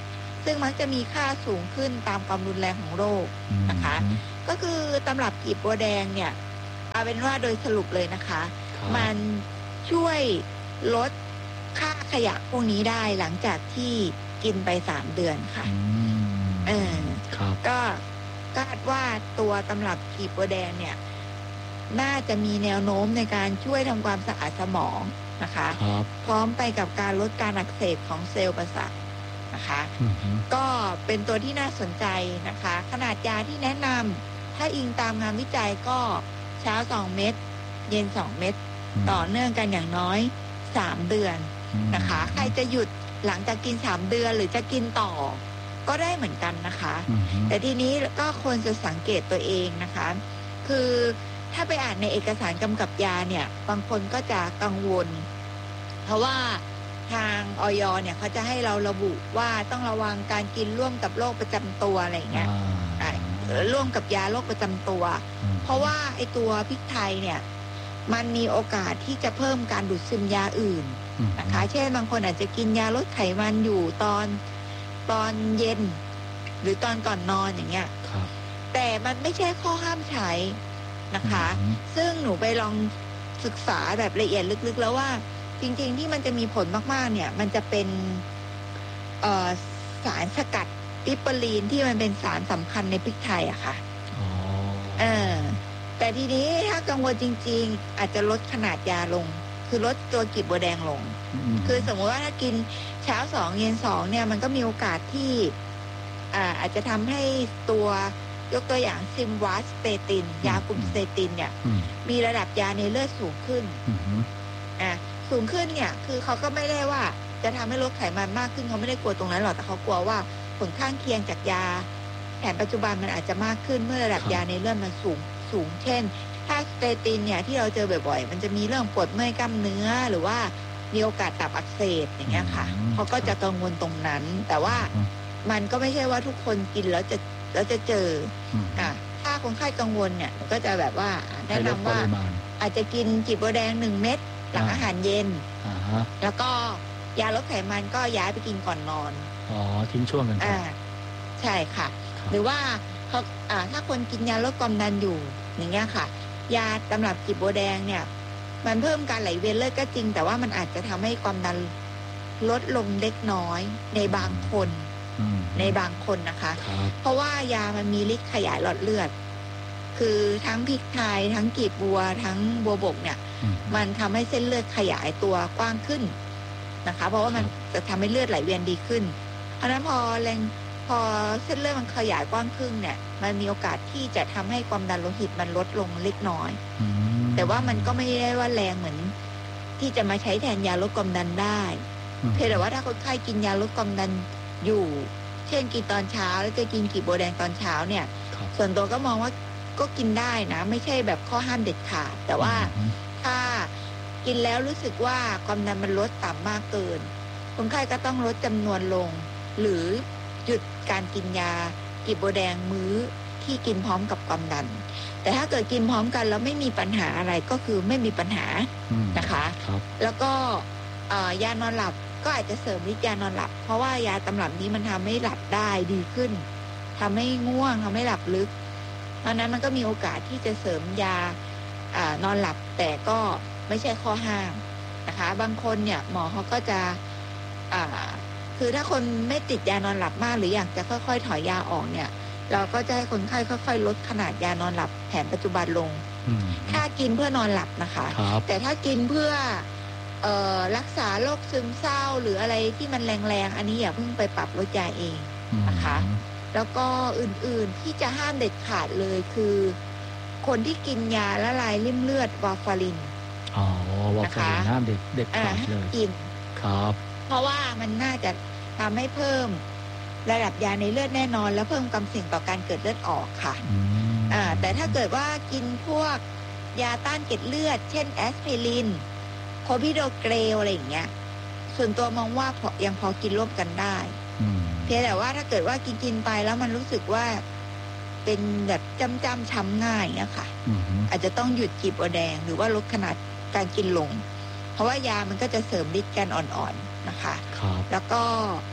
ซึ่งมักจะมีค่าสูงขึ้นตามความรุนแรงของโรคนะคะก็คือตำรับกีบบัวแดงเนี่ยเอาเป็นว่าโดยสรุปเลยนะคะมันช่วยลดค่าขยะพวกนี้ได้หลังจากที่กินไปสามเดือนค่ะเออก็คาดว่าตัวตำรับกีบบัวแดงเนี่ยน่าจะมีแนวโน้มในการช่วยทำความสะอาดสมองนะคะพร้อมไปกับการลดการอักเสบของเซลล์ประสาทนะคะก็เป็นตัวที่น่าสนใจนะคะขนาดยาที่แนะนำถ้าอิงตามงานวิจัยก็เช้าสองเม็ดเย็นสองเม็ดต่อเนื่องกันอย่างน้อยสามเดือนนะคะใครจะหยุดหลังจากกินสามเดือนหรือจะกินต่อก็ได้เหมือนกันนะคะแต่ทีนี้ก็ควรจะสังเกตตัวเองนะคะคือถ้าไปอ่านในเอกสารกำกับยาเนี่ยบางคนก็จะกังวลเพราะว่าทางอย.เนี่ยเขาจะให้เราระบุว่าต้องระวังการกินร่วมกับโรคประจำตัวอะไรอย่างเงี้ยร่วมกับยาโรคประจำตัวเพราะว่าไอตัวพริกไทยเนี่ยมันมีโอกาสที่จะเพิ่มการดูดซึมยาอื่นนะคะเช่นบางคนอาจจะกินยาลดไขมันอยู่ตอนตอนเย็นหรือตอนก่อนนอนอย่างเงี้ยแต่มันไม่ใช่ข้อห้ามใช้นะคะซึ่งหนูไปลองศึกษาแบบละเอียดลึกๆแล้วว่าจริงๆที่มันจะมีผลมากๆเนี่ยมันจะเป็นเอ่อสารสกัดปิปรีนที่มันเป็นสารสำคัญในพริกไทยอะค่ะเออแต่ทีนี้ถ้ากังวลจริงๆอาจจะลดขนาดยาลงคือลดตัวกีบบัวแดงลงคือสมมติว่าถ้ากินเช้าสองเย็นสองเนี่ยมันก็มีโอกาสที่อ่าอาจจะทำให้ตัวยกตัวอย่างซิมวาสเตตินยากลุ่มสเตตินเนี่ยมีระดับยาในเลือดสูงขึ้นอ่าสูงขึ้นเนี่ยคือเขาก็ไม่ได้ว่าจะทำให้ลดไขมันมากขึ้นเขาไม่ได้กลัวตรงนั้นหรอกแต่เขากลัวว่าผลข้างเคียงจากยาแผนปัจจุบันมันอาจจะมากขึ้นเมื่อระดับยาในเลือดมันสูงสูงเช่นถ้าสเตตินเนี่ยที่เราเจอบ่อยๆมันจะมีเรื่องปวดเมื่อยกล้ามเนื้อหรือว่ามีโอกาสตับอักเสบอย่างเงี้ยค่ะเขาก็จะกังวลตรงนั้นแต่ว่ามันก็ไม่ใช่ว่าทุกคนกินแล้วจะแล้วจะเจออ่ะถ้าคนไข้กังวลเนี่ยก็จะแบบว่าแนะนำว่าอาจจะกินกีบบัวแดงหนึ่งเม็ดหลังอาหารเย็นแล้วก็ยาลดไขมันก็ย้ายไปกินก่อนนอนอ๋อทิ้งช่วงกันอ่าใช่ค่ะหรือว่าเขาอ่าถ้าคนกินยาลดความดันอยู่อย่างเงี้ยค่ะยาตำรับกีบบัวแดงเนี่ยมันเพิ่มการไหลเวียนเลือดก็จริงแต่ว่ามันอาจจะทำให้ความดันลดลงเล็กน้อยในบางคนในบางคนนะคะเพราะว่ายามันมีฤทธิ์ขยายหลอดเลือดคือทั้งพริกไทยทั้งกีบบัวทั้งบัวบกเนี่ยมันทำให้เส้นเลือดขยายตัวกว้างขึ้นนะคะเพราะว่ามันจะทำให้เลือดไหลเวียนดีขึ้นเพราะนั้นพอแรงพอเส้นเลือดมันขยายกว้างขึ้นเนี่ยมันมีโอกาสที่จะทำให้ความดันโลหิตมันลดลงเล็กน้อยแต่ว่ามันก็ไม่ได้ว่าแรงเหมือนที่จะมาใช้แทนยาลดความดันได้เพียงแต่ว่าถ้าคนไข้กินยาลดความดันอยู่เช่นกินตอนเช้าแล้วจะกินกีบบัวแดงตอนเช้าเนี่ยส่วนตัวก็มองว่าก็กินได้นะไม่ใช่แบบข้อห้ามเด็ดขาดแต่ว่าถ้ากินแล้วรู้สึกว่าความดันมันลดต่ำมากเกินคนไข้ก็ต้องลดจำนวนลงหรือหยุดการกินยากีบบัวแดงมื้อที่กินพร้อมกับความดันแต่ถ้าเกิดกินพร้อมกันแล้วไม่มีปัญหาอะไรก็คือไม่มีปัญหานะคะแล้วก็ยานอนหลับก็อาจจะเสริมฤทธิ์ยานอนหลับเพราะว่ายาตำรับนี้มันทำให้หลับได้ดีขึ้นทำให้ง่วงทำให้หลับลึกเพราะนั้นมันก็มีโอกาสที่จะเสริมยานอนหลับแต่ก็ไม่ใช่ข้อห้ามนะคะบางคนเนี่ยหมอเขาก็จะคือถ้าคนไม่ติดยานอนหลับมากหรืออยากจะค่อยๆถอยยาออกเนี่ยเราก็จะให้คนไข้ค่อยๆลดขนาดยานอนหลับแผนปัจจุบันลงถ้ากินเพื่อนอนหลับนะคะแต่ถ้ากินเพื่อเอ่อรักษาโรคซึมเศร้าหรืออะไรที่มันแรงๆอันนี้อย่าเพิ่งไปปรับลดยาเองนะคะแล้วก็อื่นๆที่จะห้ามเด็ดขาดเลยคือคนที่กินยาละลายริ่มเลือดวาฟารินอ๋อวาฟารินห้ามเด็ดเด็ดขาดเลยกินครับเพราะว่ามันน่าจะทำให้เพิ่มระดับยาในเลือดแน่นอนและเพิ่มความเสี่ยงต่อการเกิดเลือดออกค่ะอ่าแต่ถ้าเกิดว่ากินพวกยาต้านเกล็ดเลือดเช่นแอสไพรินโคบิโดเกรลอะไรอย่างเงี้ยส่วนตัวมองว่าพอยังพอกินร่วมกันได้เพียงแต่ว่าถ้าเกิดว่ากินกินไปแล้วมันรู้สึกว่าเป็นแบบจำจำช้ำง่ายอะค่ะอาจจะต้องหยุดกีบบัวแดงหรือว่าลดขนาดการกินลงเพราะว่ายามันก็จะเสริมฤทธิ์กันอ่อนๆนะคะแล้วก็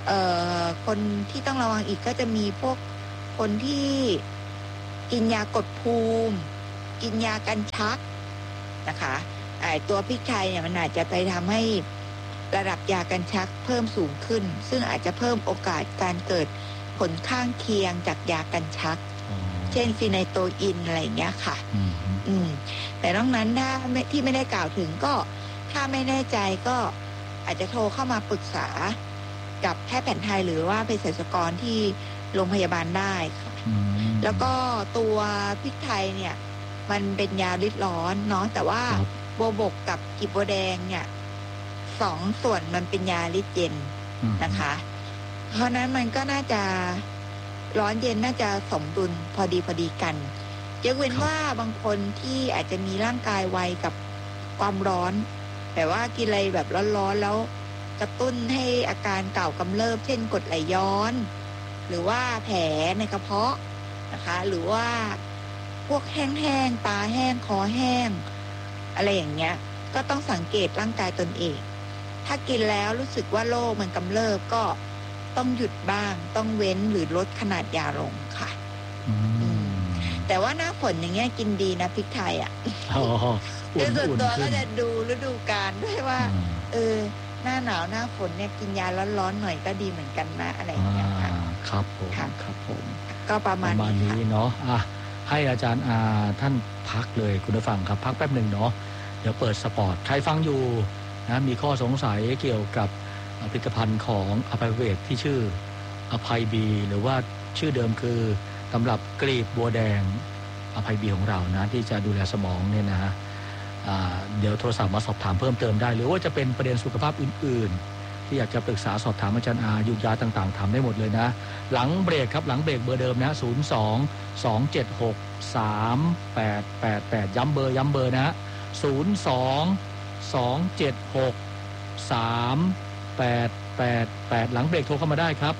เอ่อคนที่ต้องระวังอีกก็จะมีพวกคนที่กินยากดภูมิกินยากันชักนะคะไอ้ตัวพริกไทยเนี่ยมันอาจจะไปทำให้ระดับยากันชักเพิ่มสูงขึ้นซึ่งอาจจะเพิ่มโอกาสการเกิดผลข้างเคียงจากยากันชักเช่นฟีไนโตอินอะไรอย่างเงี้ยค่ะอืมแต่นอกนั้นถ้าที่ไม่ได้กล่าวถึงก็ถ้าไม่แน่ใจก็อาจจะโทรเข้ามาปรึกษากับแพทย์แผนไทยหรือว่าเภสัชกรที่โรงพยาบาลได้ค่ะแล้วก็ตัวพริกไทยเนี่ยมันเป็นยาฤทธิ์ร้อนเนาะแต่ว่าโบวบกกับกีบบัวแดงเนี่ยสองส่วนมันเป็นยาฤทธิ์เย็นนะคะเพราะนั้นมันก็น่าจะร้อนเย็นน่าจะสมดุลพอดีพอดีกันยกเว้นว่าบางคนที่อาจจะมีร่างกายไวกับความร้อนแต่ว่ากินอะไรแบบร้อนๆแล้วกระตุ้นให้อาการเก่ากำเริบเช่นกรดไหลย้อนหรือว่าแผลในกระเพาะนะคะหรือว่าพวกแห้งๆตาแห้งคอแห้งอะไรอย่างเงี้ยก็ต้องสังเกตร่างกายตนเองถ้ากินแล้วรู้สึกว่าโรคมันกำเริบก็ต้องหยุดบ้างต้องเว้นหรือลดขนาดยาลงค่ะแต่ว่าหน้าฝนอย่างเงี้ยกินดีนะพริกไทยอ่ะคือส่วนตัวก็จะดูฤดูกาลด้วยว่าเออหน้าหนาวหน้าฝนเนี่ยกินยาร้อนๆหน่อยก็ดีเหมือนกันนะอะไรอย่างเงี้ยค่ะครับผมครับผมก็ประมาณนี้เนาะอ่ะให้อาจารย์อาท่านพักเลยคุณผู้ฟังครับพักแป๊บหนึ่งเนาะเดี๋ยวเปิดสปอร์ตใครฟังอยู่นะมีข้อสงสัยเกี่ยวกับผลิตภัณฑ์ของอภัยเวทที่ชื่ออภัยบีหรือว่าชื่อเดิมคือตำรับกลีบบัวแดงอภัยบีของเรานะที่จะดูแลสมองเนี่ยนะฮะเดี๋ยวโทรศัพท์มาสอบถามเพิ่มเติมได้หรือว่าจะเป็นประเด็นสุขภาพอื่นๆที่อยากจะปรึกษาสอบถามอาจารย์อายุยาต่างๆถามได้หมดเลยนะหลังเบรกครับหลังเบรกเบอร์เดิมนะศูนย์ สอง สอง เจ็ด หก สาม แปด แปด แปดย้ำเบอร์ย้ำเบอร์นะศูนย์ สอง สอง เจ็ด หก สาม แปด แปด แปดหลังเบรกโทรเข้ามาได้ครับ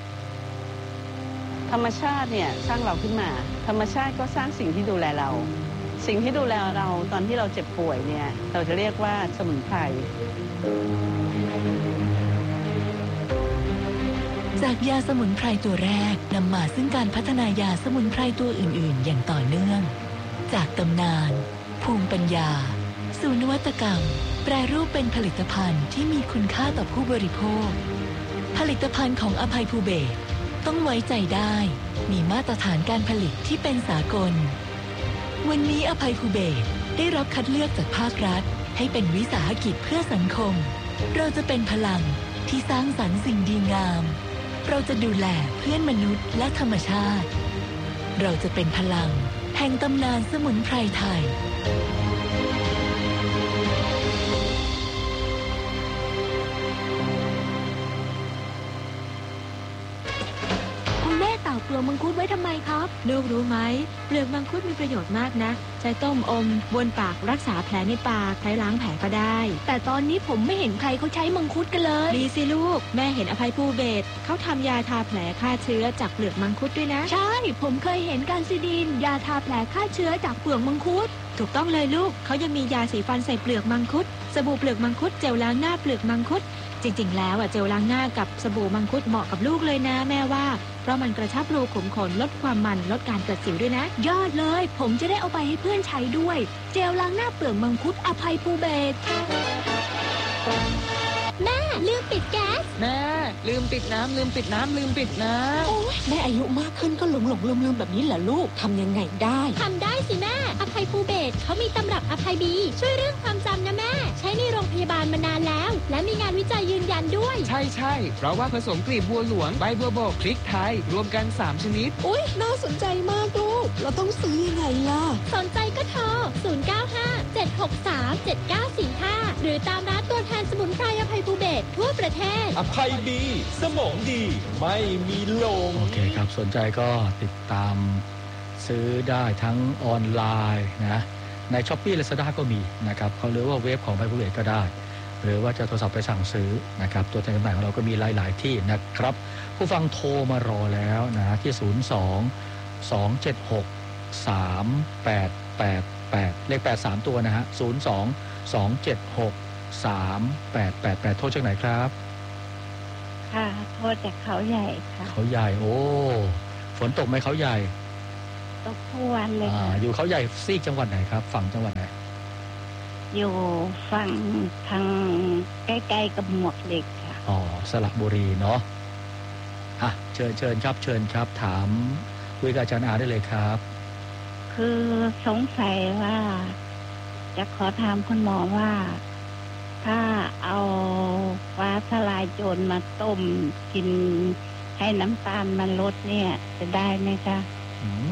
ธรรมชาติเนี่ยสร้างเราขึ้นมาธรรมชาติก็สร้างสิ่งที่ดูแลเราสิ่งที่ดูแลเราตอนที่เราเจ็บป่วยเนี่ยเราจะเรียกว่าสมุนไพรจากยาสมุนไพรตัวแรกนำมาซึ่งการพัฒนายาสมุนไพรตัวอื่นๆอย่างต่อเนื่องจากตำนานภูมิปัญญาสู่นวัตกรรมแปรรูปเป็นผลิตภัณฑ์ที่มีคุณค่าต่อผู้บริโภคผลิตภัณฑ์ของอภัยภูเบศรต้องไว้ใจได้มีมาตรฐานการผลิตที่เป็นสากลวันนี้อภัยภูเบศรได้รับคัดเลือกจากภาครัฐให้เป็นวิสาหกิจเพื่อสังคมเราจะเป็นพลังที่สร้างสรรค์สิ่งดีงามเราจะดูแลเพื่อนมนุษย์และธรรมชาติเราจะเป็นพลังแห่งตำนานสมุนไพรไทยตากเปลือกมังคุดไว้ทำไมครับลูกรู้ไหมเปลือกมังคุดมีประโยชน์มากนะใช้ต้มอมบนปากรักษาแผลในปากใช้ล้างแผลก็ได้แต่ตอนนี้ผมไม่เห็นใครเขาใช้มังคุดกันเลยดีสิลูกแม่เห็นอภัยภูเบศรเขาทำยาทาแผลฆ่าเชื้อจากเปลือกมังคุดด้วยนะใช่ผมเคยเห็นการซิดินยาทาแผลฆ่าเชื้อจากเปลือกมังคุดถูกต้องเลยลูกเขายังมียาสีฟันใส่เปลือกมังคุดสบู่เปลือกมังคุดเจลล้างหน้าเปลือกมังคุดจริงๆแล้วอ่ะเจลล้างหน้ากับสบู่มังคุดเหมาะกับลูกเลยนะแม่ว่าเพราะมันกระชับรูขุมขนลดความมันลดการเกิดสิวด้วยนะยอดเลยผมจะได้เอาไปให้เพื่อนใช้ด้วยเจลล้างหน้าเปลือกมังคุดอภัยภูเบศรแม่ลืมปิดแก๊สแม่ลืมปิดน้ำลืมปิดน้ำลืมปิดน้ำโอ้ยแม่อายุมากขึ้นก็หลงหลงลืมลืมแบบนี้เหรอลูกทำยังไงได้ทำได้สิแม่อภัยภูเบศรเขามีตำรับอภัยบีช่วยเรื่องความจำนะแม่ใช้ในโรงพยาบาลมานานแล้วและมีงานวิจัยยืนยันด้วยใช่ใช่เพราะว่าผสมกลีบบัวหลวงใบบัวบกพริกไทยรวมกันสามชนิดอุ๊ยน่าสนใจมากลูกเราต้องซื้อยังไงล่ะสนใจก็โทรศูนย์ เก้า ห้า เจ็ด หก สาม เจ็ด เก้า สี่ ห้าหรือตามร้านตัวแทนสมุนไพรอภัยภูเบศรทั่วประเทศอภัยบีสมองดีไม่มีลงโอเคครับสนใจก็ติดตามซื้อได้ทั้งออนไลน์นะใน Shopee Lazada ก็มีนะครับเขาเรียกว่าเว็บของอภัยภูเบศรก็ได้หรือว่าจะโทรศัพท์ไปสั่งซื้อนะครับตัวแทนจำหน่ายของเราก็มีหลายๆที่นะครับผู้ฟังโทรมารอแล้วนะที่ศูนย์ สอง สอง เจ็ด หก สาม แปด แปด แปดเลขแปด สามตัวนะฮะศูนย์ สอง สอง เจ็ด หก สาม แปด แปด แปดโทรจากไหนครับคค่ะโทรจากเขาใหญ่ค่ะเขาใหญ่โอ้ฝนตกไหมเขาใหญ่ตกทุกวันเลยอ่าค่ะอยู่เขาใหญ่ซีกจังหวัดไหนครับฝั่งจังหวัดไหนอยู่ฝั่งทางใกล้ๆกับหมวกเหล็กค่ะอ๋อสระบุรีเนาะอ่ะเชิญเชิญครับเชิญครับถามคุยกับอาจารย์อาได้เลยครับคือสงสัยว่าจะขอถามคุณหมอว่าถ้าเอาฟ้าทลายโจรมาต้มกินให้น้ำตาลมันลดเนี่ยจะได้ไหมคะอืม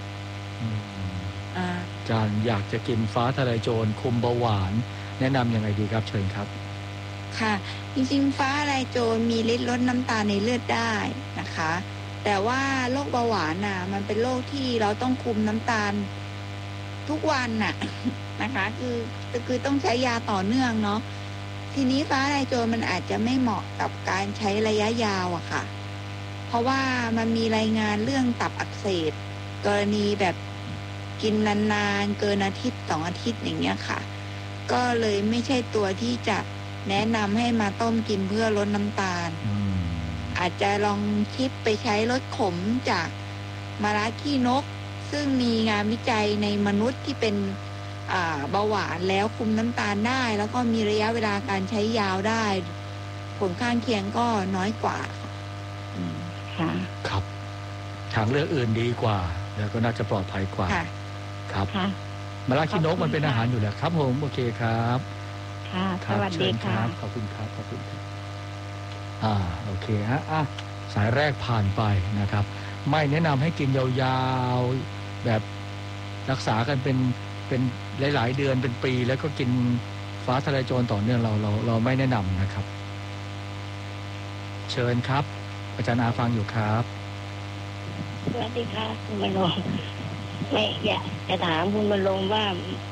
อาจารย์อยากจะกินฟ้าทลายโจรคุมเบาหวานแนะนำยังไงดีครับเชิญครับค่ะจริงๆฟ้าทลายโจรมีฤทธิ์ลดน้ำตาลในเลือดได้นะคะแต่ว่าโรคเบาหวานน่ะมันเป็นโรคที่เราต้องคุมน้ำตาลทุกวันน่ะนะคะคือคือต้องใช้ยาต่อเนื่องเนาะทีนี้ฟ้าทลายโจรมันอาจจะไม่เหมาะกับการใช้ระยะยาวอะค่ะเพราะว่ามันมีรายงานเรื่องตับอักเสบกรณีแบบกินนานๆเกินอาทิตย์สองอาทิตย์อย่างเงี้ยค่ะก็เลยไม่ใช่ตัวที่จะแนะนำให้มาต้มกินเพื่อลดน้ำตาลอาจจะลองคิดไปใช้ลดขมจากมะระขี้นกซึ่งมีงานวิจัยในมนุษย์ที่เป็นเบาหวานแล้วคุมน้ำตาลได้แล้วก็มีระยะเวลาการใช้ยาวได้ผลข้างเคียงก็น้อยกว่าค่ะครับทางเลือกอื่นดีกว่าแล้วก็น่าจะปลอดภัยกว่าครับมะระขี้นกมันเป็นอาหารอยู่แล้วครับผมโอเคครับค่ะสวัสดีค่ะขอบคุณครับขอบคุณครับอ่าโอเคฮะอ่ะสายแรกผ่านไปนะครับไม่แนะนำให้กินยาวๆแบบรักษากันเป็นเป็นหลายๆเดือนเป็นปีแล้วก็กินฟ้าทลายโจรต่อเนื่องเราเราเราไม่แนะนำนะครับเชิญครับอาจารย์อาฟังอยู่ครับสวัสดีค่ะคุณบรรลงไม่อยากจะถามคุณบรรลงว่า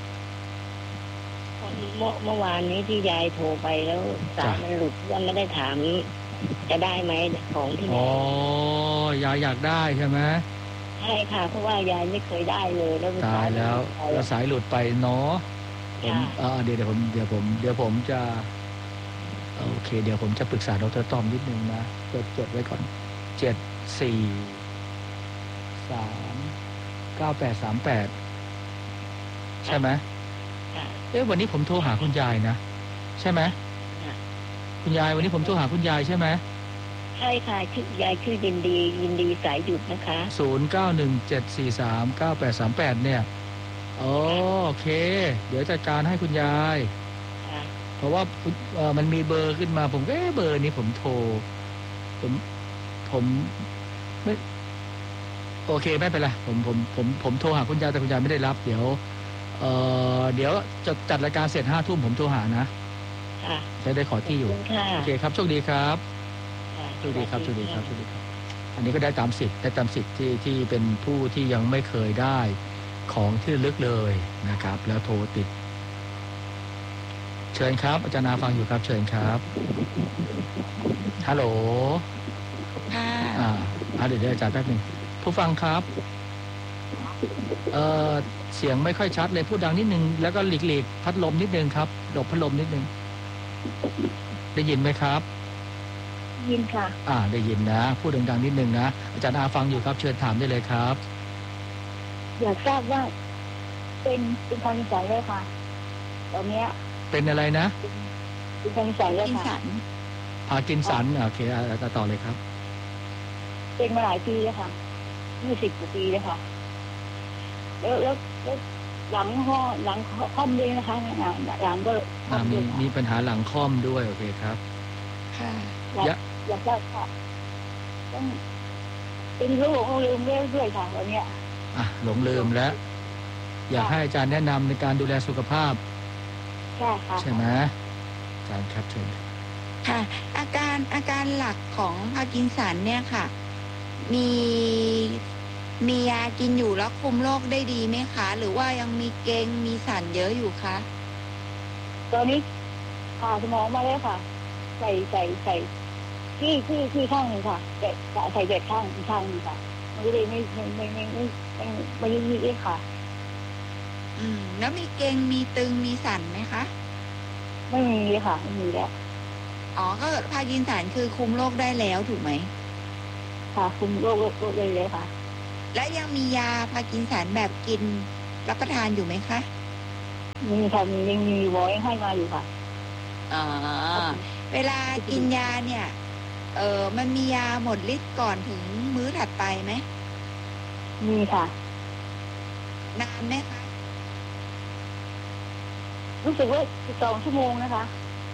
เมื่อเมื่อวานนี้ที่ยายโทรไปแล้วสายมันหลุดยังไม่ได้ถามจะได้ไหมของที่ไหนอ๋อยายอยากได้ใช่ไหมใช่ค่ะเพราะว่ายายไม่เคยได้เลยแล้วตายแล้วแล้วสายหลุดไปเนาะผมเออเดี๋ยวเดี๋ยวผมเดี๋ยวผมเดี๋ยวผมจะโอเคเดี๋ยวผมจะปรึกษาดร.ต้อมนิดนึงนะจดจดไว้ก่อนเจ็ดสี่สามเก้าแปดสามแปดใช่ไหมเอ๊ะวันนี้ผมโทรหาคุณยายนะใช่ไหมคุณยายวันนี้ผมโทรหาคุณยายใช่ไหมใช่ค่ะชื่อยายชื่อยินดียินดีสายหยุดนะคะศูนย์เก้าหนึ่งเจ็ดสี่สามเก้าแปดสามแปดเนี่ยโอเคเดี๋ยวจัดการให้คุณยายเพราะว่าเอ่อมันมีเบอร์ขึ้นมาผมก็เอ๊ะเบอร์นี้ผมโทรผมผมไม่โอเคไม่เป็นไรผมผมผมผมโทรหาคุณยายแต่คุณยายไม่ได้รับเดี๋ยวเอ่อเดี๋ยวจะจัดรายการเสร็จห้าทุ่มผมโทรหานะจะได้ขอที่อยู่โอเคครับโชคดีครับโชคดีครับโชคดีครับโชคดีครับอันนี้ก็ได้ตามสิทธิ์ได้ตามสิทธิ์ที่ที่เป็นผู้ที่ยังไม่เคยได้ของที่ลึกเลยนะครับแล้วโทรติดเชิญครับอาจารย์นาฟังอยู่ครับเชิญครับฮัลโหลค่ะอ่าเดี๋ยวอาจารย์แป๊บนึงผู้ฟังครับเอ่อเสียงไม่ค่อยชัดเลยพูดดังนิดนึงแล้วก็หลีกๆพัดลมนิดนึงครับหลบพัดลมนิดนึงได้ยินไหมครับยินค่ะอ่าได้ยินนะพูดดังๆนิดนึงนะอาจารย์อาฟังอยู่ครับเชิญถามได้เลยครับอยากทราบว่าเป็นเป็นพาร์กินสันเลยค่ะตอนนี้เป็นอะไรนะเป็นพาร์กินสันเลยค่ะพาร์กินสันโอเคอ่าต่อเลยครับเป็นมาหลายปีแล้วค่ะยี่สิบกว่าปีแล้วค่ะแล้วแล้วแล้วหลังห้อหลังค่อมด้วยนะคะหลังก็มีมีปัญหาหลังค่อมด้วยโอเคครับค่ะอยากอยากได้ค่ะต้องเป็นโรคลืมเรื่อยๆค่ะวันนี้อ่ะหลงลืมแล้วอยากให้อาจารย์แนะนำในการดูแลสุขภาพใช่ค่ะใช่ไหมอาจารย์ครับเชิญค่ะอาการอาการหลักของพาร์กินสันเนี่ยค่ะมีมียากินอยู่แล้วคุมโรคได้ดีไหมคะหรือว่ายังมีเกร็งมีสั่นเยอะอยู่คะตอนนี้ผ่าสมองมาแล้วค่ะใส่ใส่ใส่ที่ที่ที่ข้างนึงค่ะแต่ใส่เด็ดข้างอีกข้างนึงค่ะมันก็เลยไม่ไม่ไม่ไม่ไม่ไม่ไม่ยืดเลยค่ะอืมแล้วมีเกร็งมีตึงมีสั่นไหมคะไม่มีค่ะไม่มีแล้วอ๋อก็พาร์กินสันคือคุมโรคได้แล้วถูกไหมค่ะคุมโรคโรคเลยเลยค่ะและยังมียาพาร์กินสันแบบกินรับประทานอยู่ไหมคะมีค่ะมียังมีไว้ให้มาอยู่ค่ะอ๋อเวลากินยาเนี่ยเออมันมียาหมดฤทธิ์ก่อนถึงมื้อถัดไปไหมมีค่ะนานไหมคะรู้สึกว่าสองชั่วโมงนะคะ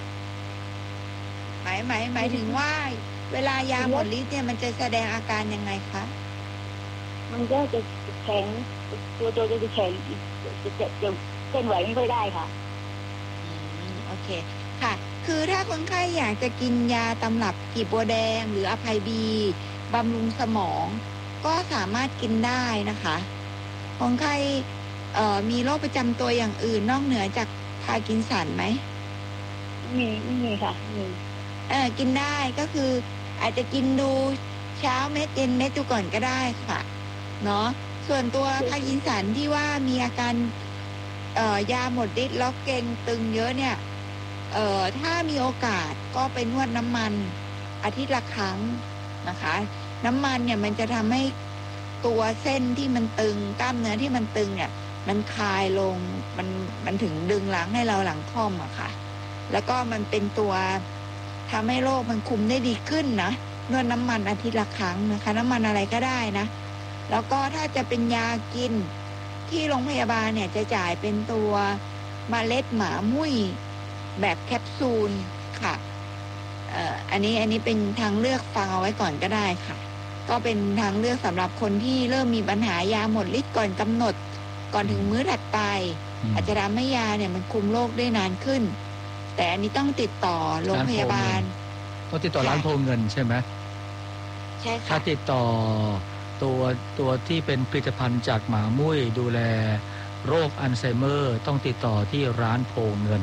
หมายหมายหมายถึงว่าเวลายาหมดฤทธิ์เนี่ยมันจะแสดงอาการยังไงคะมันก็จะแข็งตัวตัวจะแข็งจะจะจะเคลื่อนไหวไม่ค่อยได้ค่ะอืมโอเคค่ะคือถ้าคนไข้อยากจะกินยาตำรับกีบบัวแดงหรืออภัยบีบำรุงสมองก็สามารถกินได้นะคะคนไข้เอ่อมีโรคประจำตัวอย่างอื่นนอกเหนือจากพาร์กินสันไหมมีไม่มีค่ะมีเออกินได้ก็คืออาจจะกินดูเช้าเม็ดเย็นเม็ดดูก่อนก็ได้ค่ะเนาะส่วนตัวพาร์กินสันที่ว่ามีอาการเอ่อยาหมดฤทธิ์แล้วเกร็งตึงเยอะเนี่ยเอ่อถ้ามีโอกาสก็ไปนวดน้ำมันอาทิตย์ละครั้งนะคะน้ำมันเนี่ยมันจะทำให้ตัวเส้นที่มันตึงกล้ามเนื้อที่มันตึงเนี่ยมันคลายลงมันมันถึงดึงหลังให้เราหลังค่อมอะค่ะแล้วก็มันเป็นตัวทำให้โรคมันคุมได้ดีขึ้นนะนวดน้ำมันอาทิตย์ละครั้งนะคะน้ำมันอะไรก็ได้นะแล้วก็ถ้าจะเป็นยากินที่โรงพยาบาลเนี่ยจะจ่ายเป็นตัวเมล็ดหมามุ้ยแบบแคปซูลค่ะเอ่ออันนี้อันนี้เป็นทางเลือกฟังเอาไว้ก่อนก็ได้ค่ะก็เป็นทางเลือกสำหรับคนที่เริ่มมีปัญหายาหมดฤทธิ์ก่อนกำหนดก่อนถึงมื้อถัดไปอาจจะทำให้ยาเนี่ยมันคุมโรคได้นานขึ้นแต่อันนี้ต้องติดต่อโรงพยาบาลต้องติดต่อร้านโพเงินใช่ไหมใช่ค่ะถ้าติดต่อตัวตัวที่เป็นผลิตภัณฑ์จากหมามุ้ยดูแลโรคอัลไซเมอร์ต้องติดต่อที่ร้านโพเงิน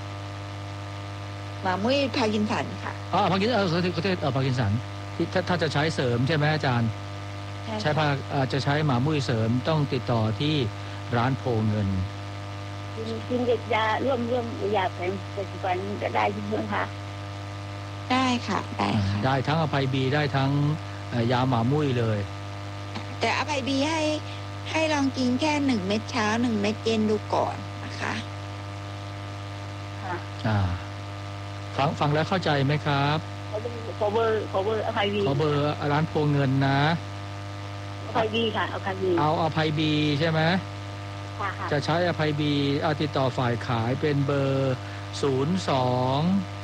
หมามุ้ยพาร์กินสันค่ะอ๋อพาร์กินสันเออประเทศเออพาร์กินสันที่ถ้าถ้าจะใช้เสริมใช่ไหมอาจารย์ใช้พาจะใช้หมามุ้ยเสริมต้องติดต่อที่ร้านโพเงินกินยาร่วมร่วมยาแผนปัจจุบันก็ได้ใช่ไหมคะได้ค่ะได้ค่ะได้ทั้งอภัยบีได้ทั้งยาหมามุ้ยเลยแต่อภัยบีให้ให้ลองกินแค่หนึ่งเม็ดเช้าหนึ่งเม็ดเย็นดูก่อนนะคะค่ะอ่าฟังฟังแล้วเข้าใจไหมครับขอเบอร์ขอเบอร์อภัยบีขอเบอร์ร้านโพเงินนะอภัยบีค่ะอภัยบีเอาอภัยบีใช่ไหมจะใช้อภัยบีเอาติดต่อฝ่ายขายเป็นเบอร์ศูนย์สอง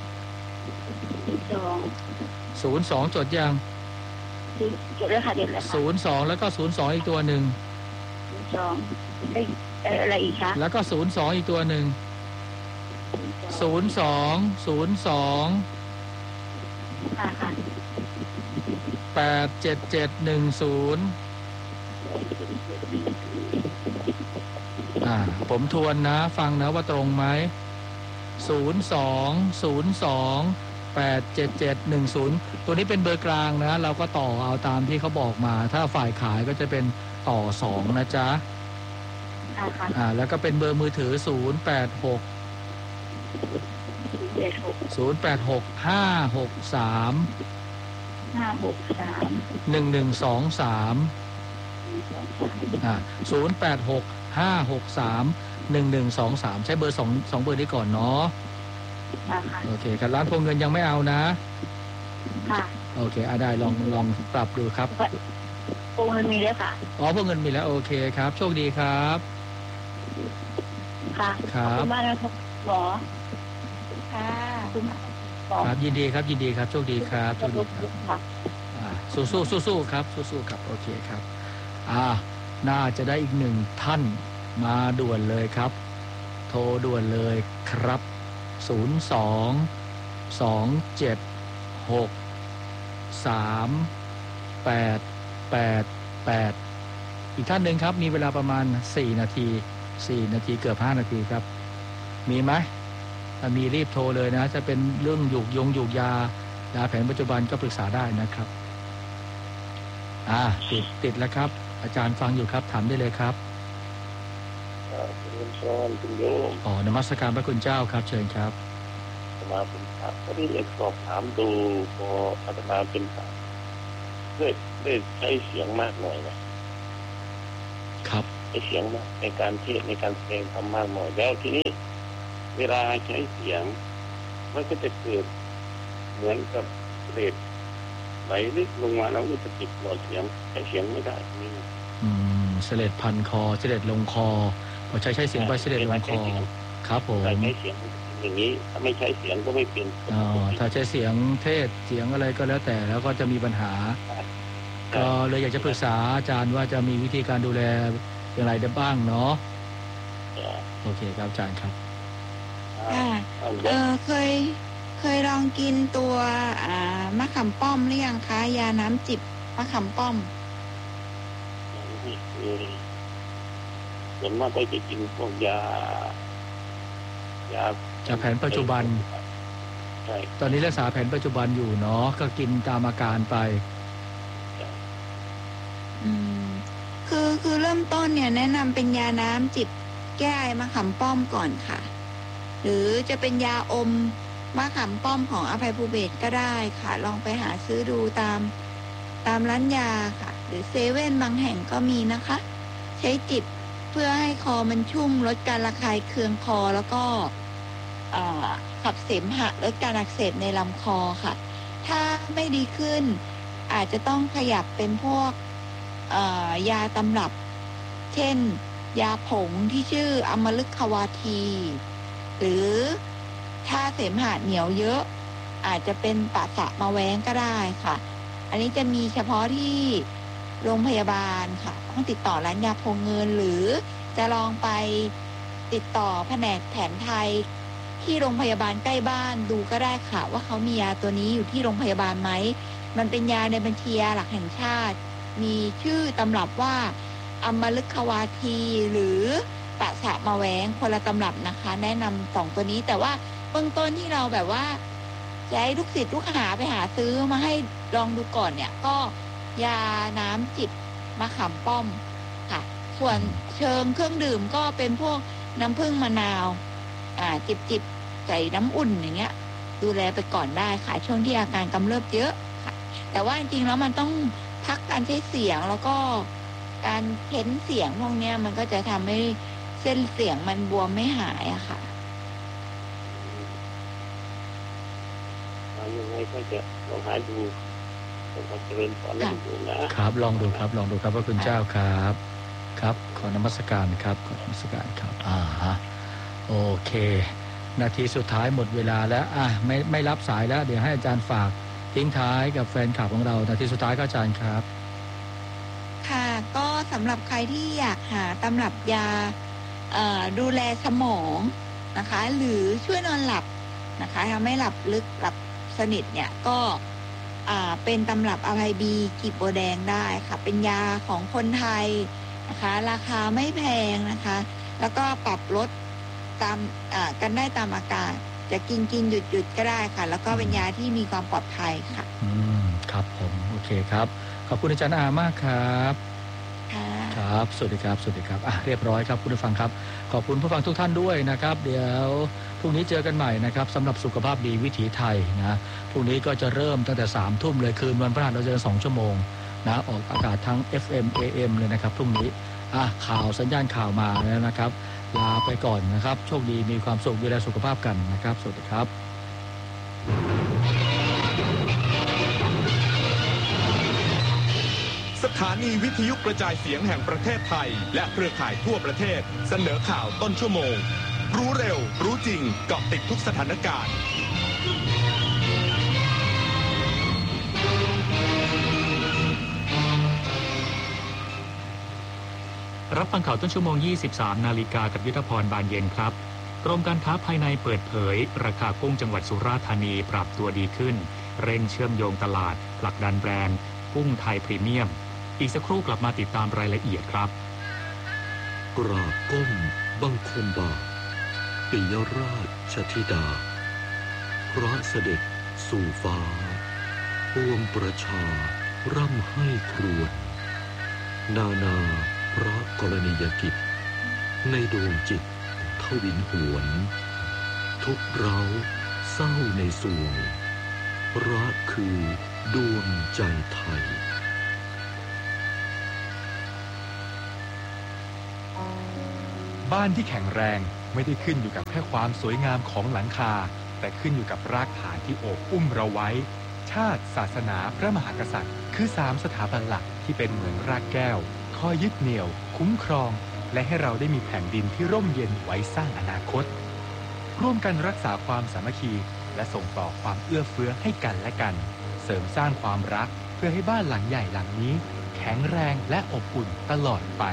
ศูนย์สองจดยังจดแล้วค่ะเดี๋ยวแล้วศูนย์สองแล้วก็ศูนย์สองอีกตัวหนึ่งศูนย์สองอะไรอีกคะแล้วก็ศูนย์สองอีกตัวหนึ่งศูนย์สองศูนย์สองแปดเจ็ดเจ็ดหนึ่งศูนย์อ่าผมทวนนะฟังนะว่าตรงไหมศูนย์สองศูนย์สองแปดเจ็ดเจ็ดหนึ่งศูนย์ตัวนี้เป็นเบอร์กลางนะเราก็ต่อเอาตามที่เขาบอกมาถ้าฝ่ายขายก็จะเป็นต่อสองนะจ๊ะอ่าแล้วก็เป็นเบอร์มือถือศูนย์แปดหกศูนย์แปดหกห้าหกสามห้าหกสามหนึ่งหนึ่งสองสามอ่าศูนย์แปดหกห้าหกสามหนึ่งหนึ่งสองสามใช้เบอร์สองสองเบอร์นี้ก่อนเนาะโอเคครับร้านโพเงินยังไม่เอานะค่ะโอเคอ่ะได้ลองลองปรับดูครับโพเงินมีแล้วค่ะอ๋อโพเงินมีแล้วโอเคครับโชคดีครับค่ะครับขอบคุณมากนะครับหมอค่ะครับยินดีครับยินดีครับโชคดีครับโชคดีครับสู้สู้สู้สู้ครับสู้สู้ครับโอเคครับอ่าน่าจะได้อีกหนึ่งท่านมาด่วนเลยครับโทรด่วนเลยครับศูนย์สองสองเจ็ดหกสามแปดแปดแปดอีกท่านหนึ่งครับมีเวลาประมาณสี่นาทีสี่นาทีเกือบห้านาทีครับมีไหมถ้ามีรีบโทรเลยนะจะเป็นเรื่องหยูกยงหยูกยายาแผนปัจจุบันก็ปรึกษาได้นะครับอ่าติดติดแล้วครับอาจารย์ฟังอยู่ครับถามได้เลยครับอ๋อนมัสการพระคุณเจ้าครับเชิญครับมาเป็นพระก็ได้เรียกสอบถามดูพออาตมาเป็นพระได้ได้ใช้เสียงมากหน่อยนะครับใช้เสียงมากในการเทศในการแสดงธรรมมากหน่อยแล้วทีนี้เวลาใช้เสียงมันก็จะเกิดเหมือนกับเศษไหลลึกลงมาแล้วก็จะติดหลอดเสียงใช้เสียงไม่ได้นี่อืมเสลดพันคอเสลดลงคอพอใช้ใช้เสียงไปเสลดลงคอครับผมใช้เสียงอย่างนี้ถ้าไม่ใช้เสียงก็ไม่เป็นอ๋อถ้าใช้เสียงเทศเสียงอะไรก็แล้วแต่แล้วก็จะมีปัญหาก็เลยอยากจะปรึกษาอาจารย์ว่าจะมีวิธีการดูแลอย่างไรได้บ้างเนาะโอเคครับอาจารย์ครับค่ะเออเคยเคยลองกินตัวอ่ามะขามป้อมหรือยังคะยาน้ำจิบมะขามป้อมส่วนมากก็จะกินพวกยายาจากแผนปัจจุบันใช่ตอนนี้รักษาแผนปัจจุบันอยู่เนาะก็กินตามอาการไปอืมคือคือเริ่มต้นเนี่ยแนะนำเป็นยาน้ำจิบแก้ไอมะขามป้อมก่อนค่ะหรือจะเป็นยาอมมะขามป้อมของอภัยภูเบศรก็ได้ค่ะลองไปหาซื้อดูตามตามร้านยาค่ะหรือเซเว่นบางแห่งก็มีนะคะใช้จิบเพื่อให้คอมันชุ่มลดการระคายเคืองคอแล้วก็ขับเสมหะลดการอักเสบในลำคอค่ะถ้าไม่ดีขึ้นอาจจะต้องขยับเป็นพวกยาตำรับเช่นยาผงที่ชื่ออมฤควาทีหรือถ้าเสมหะเหนียวเยอะอาจจะเป็นปะสะมะแว้งก็ได้ค่ะอันนี้จะมีเฉพาะที่โรงพยาบาลค่ะต้องติดต่อร้านยาพงเงินหรือจะลองไปติดต่อแผนกแผนไทยที่โรงพยาบาลใกล้บ้านดูก็ได้ค่ะว่าเขามียาตัวนี้อยู่ที่โรงพยาบาลไหมมันเป็นยาในบัญชียาหลักแห่งชาติมีชื่อตำรับว่าอมฤควาทีหรือปะสะมะแว้งคนละตำรับนะคะแนะนำสองตัวนี้แต่ว่าเบื้องต้นที่เราแบบว่าจะให้ลูกศิษย์ลูกหาไปหาซื้อมาให้ลองดูก่อนเนี่ยก็ยาน้ำจิบมะขามป้อมค่ะส่วนเชิงเครื่องดื่มก็เป็นพวกน้ำผึ้งมะนาวอ่าจิบจิบใส่น้ำอุ่นอย่างเงี้ยดูแลไปก่อนได้ค่ะช่วงที่อาการกำเริบเยอะค่ะแต่ว่าจริงๆแล้วมันต้องพักการใช้เสียงแล้วก็การเค้นเสียงพวกเนี้ยมันก็จะทำให้เส้นเสียงมันบวมไม่หายอะค่ะยังไงก็จะลองหาดูลองเจริญพรแล้วดูนะครับลองดูครับลองดูครับพระคุณเจ้าครับครับขอนมัสการครับขอนมัสการครับอ่าฮะโอเคนาทีสุดท้ายหมดเวลาแล้วอ่ะไม่ไม่รับสายแล้วเดี๋ยวให้อาจารย์ฝากทิ้งท้ายกับแฟนคลับของเรานาทีสุดท้ายก็อาจารย์ครับค่ะก็สำหรับใครที่อยากหาตำรับยาดูแลสมองนะคะหรือช่วยนอนหลับนะคะทำให้หลับลึกหลับสนิทเนี่ยก็เป็นตำรับอภัยบีกีบโบแดงได้ค่ะเป็นยาของคนไทยนะคะราคาไม่แพงนะคะแล้วก็ปรับลดตามกันได้ตามอาการจะกินกินหยุดหยุดก็ได้ค่ะแล้วก็เป็นยาที่มีความปลอดภัยค่ะอืมครับผมโอเคครับขอบคุณอาจารย์อามากครับครับสวัสดีครับสวัสดีครับอ่ะเรียบร้อยครับคุณผู้ฟังครับขอบคุณผู้ฟังทุกท่านด้วยนะครับเดี๋ยวพรุ่งนี้เจอกันใหม่นะครับสำหรับสุขภาพดีวิถีไทยนะพรุ่งนี้ก็จะเริ่มตั้งแต่สามทุ่มเลยคืนวันพฤหัสเราจะสองชั่วโมงนะออกอากาศทั้ง เอฟ เอ็ม เอ เอ็ม เลยนะครับพรุ่งนี้อ่ะข่าวสัญญาณข่าวมาแล้วนะครับลาไปก่อนนะครับโชคดีมีความสุขดูแลสุขภาพกันนะครับสวัสดีครับสถานีวิทยุกระจายเสียงแห่งประเทศไทยและเครือข่ายทั่วประเทศเสนอข่าวต้นชั่วโมงรู้เร็วรู้จริงเกาะติดทุกสถานการณ์รับฟังข่าวต้นชั่วโมง ยี่สิบสาม นาฬิกากับยุทธพรบานเย็นครับกรมการค้าภายในเปิดเผยราคากุ้งจังหวัดสุราษฎร์ธานีปรับตัวดีขึ้นเร่งเชื่อมโยงตลาดผลักดันแบรนด์กุ้งไทยพรีเมียมอีกสักครู่กลับมาติดตามรายละเอียดครับกราบก้มบังคมบาทปิยราชธิดาพระเสด็จสู่ฟ้าปวงประชาร่ำให้ครวญนานาพระกรณียกิจในดวงจิตทวินหวนทุกเราเศร้าในสวงรักคือดวงใจไทยบ้านที่แข็งแรงไม่ได้ขึ้นอยู่กับแค่ความสวยงามของหลังคาแต่ขึ้นอยู่กับรากฐานที่โอบอุ้มเราไว้ชาติศาสนาพระมหากษัตริย์คือสามสถาบันหลักที่เป็นเหมือนรากแก้วคอยยึดเหนี่ยวคุ้มครองและให้เราได้มีแผ่นดินที่ร่มเย็นไว้สร้างอนาคตร่วมกันรักษาความสามัคคีและส่งต่อความเอื้อเฟื้อให้กันและกันเสริมสร้างความรักเพื่อให้บ้านหลังใหญ่หลังนี้แข็งแรงและอบอุ่นตลอดไป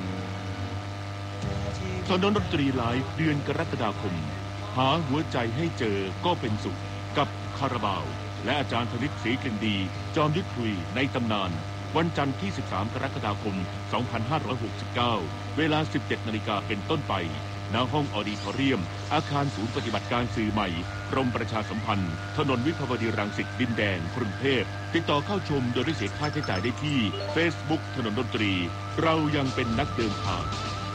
ถนนดนตรีไลฟ์เดือนกรกฎาคมหาหัวใจให้เจอก็เป็นสุขกับคาราบาวและอาจารย์ธนิตศรีกลิ่นดีจอมยุทธคุยในตำนานวันจันทร์ที่สิบสามกรกฎาคมสองพันห้าร้อยหกสิบเก้าเวลา สิบเจ็ดนาฬิกาเป็นต้นไปณห้องออดิทอเรียมอาคารศูนย์ปฏิบัติการสื่อใหม่กรมประชาสัมพันธ์ถนนวิภาวดีรังสิตดินแดงกรุงเทพติดต่อเข้าชมโดยไม่เสียค่าใช้จ่ายได้ที่ Facebook ถนนดนตรีเรายังเป็นนักเดินทาง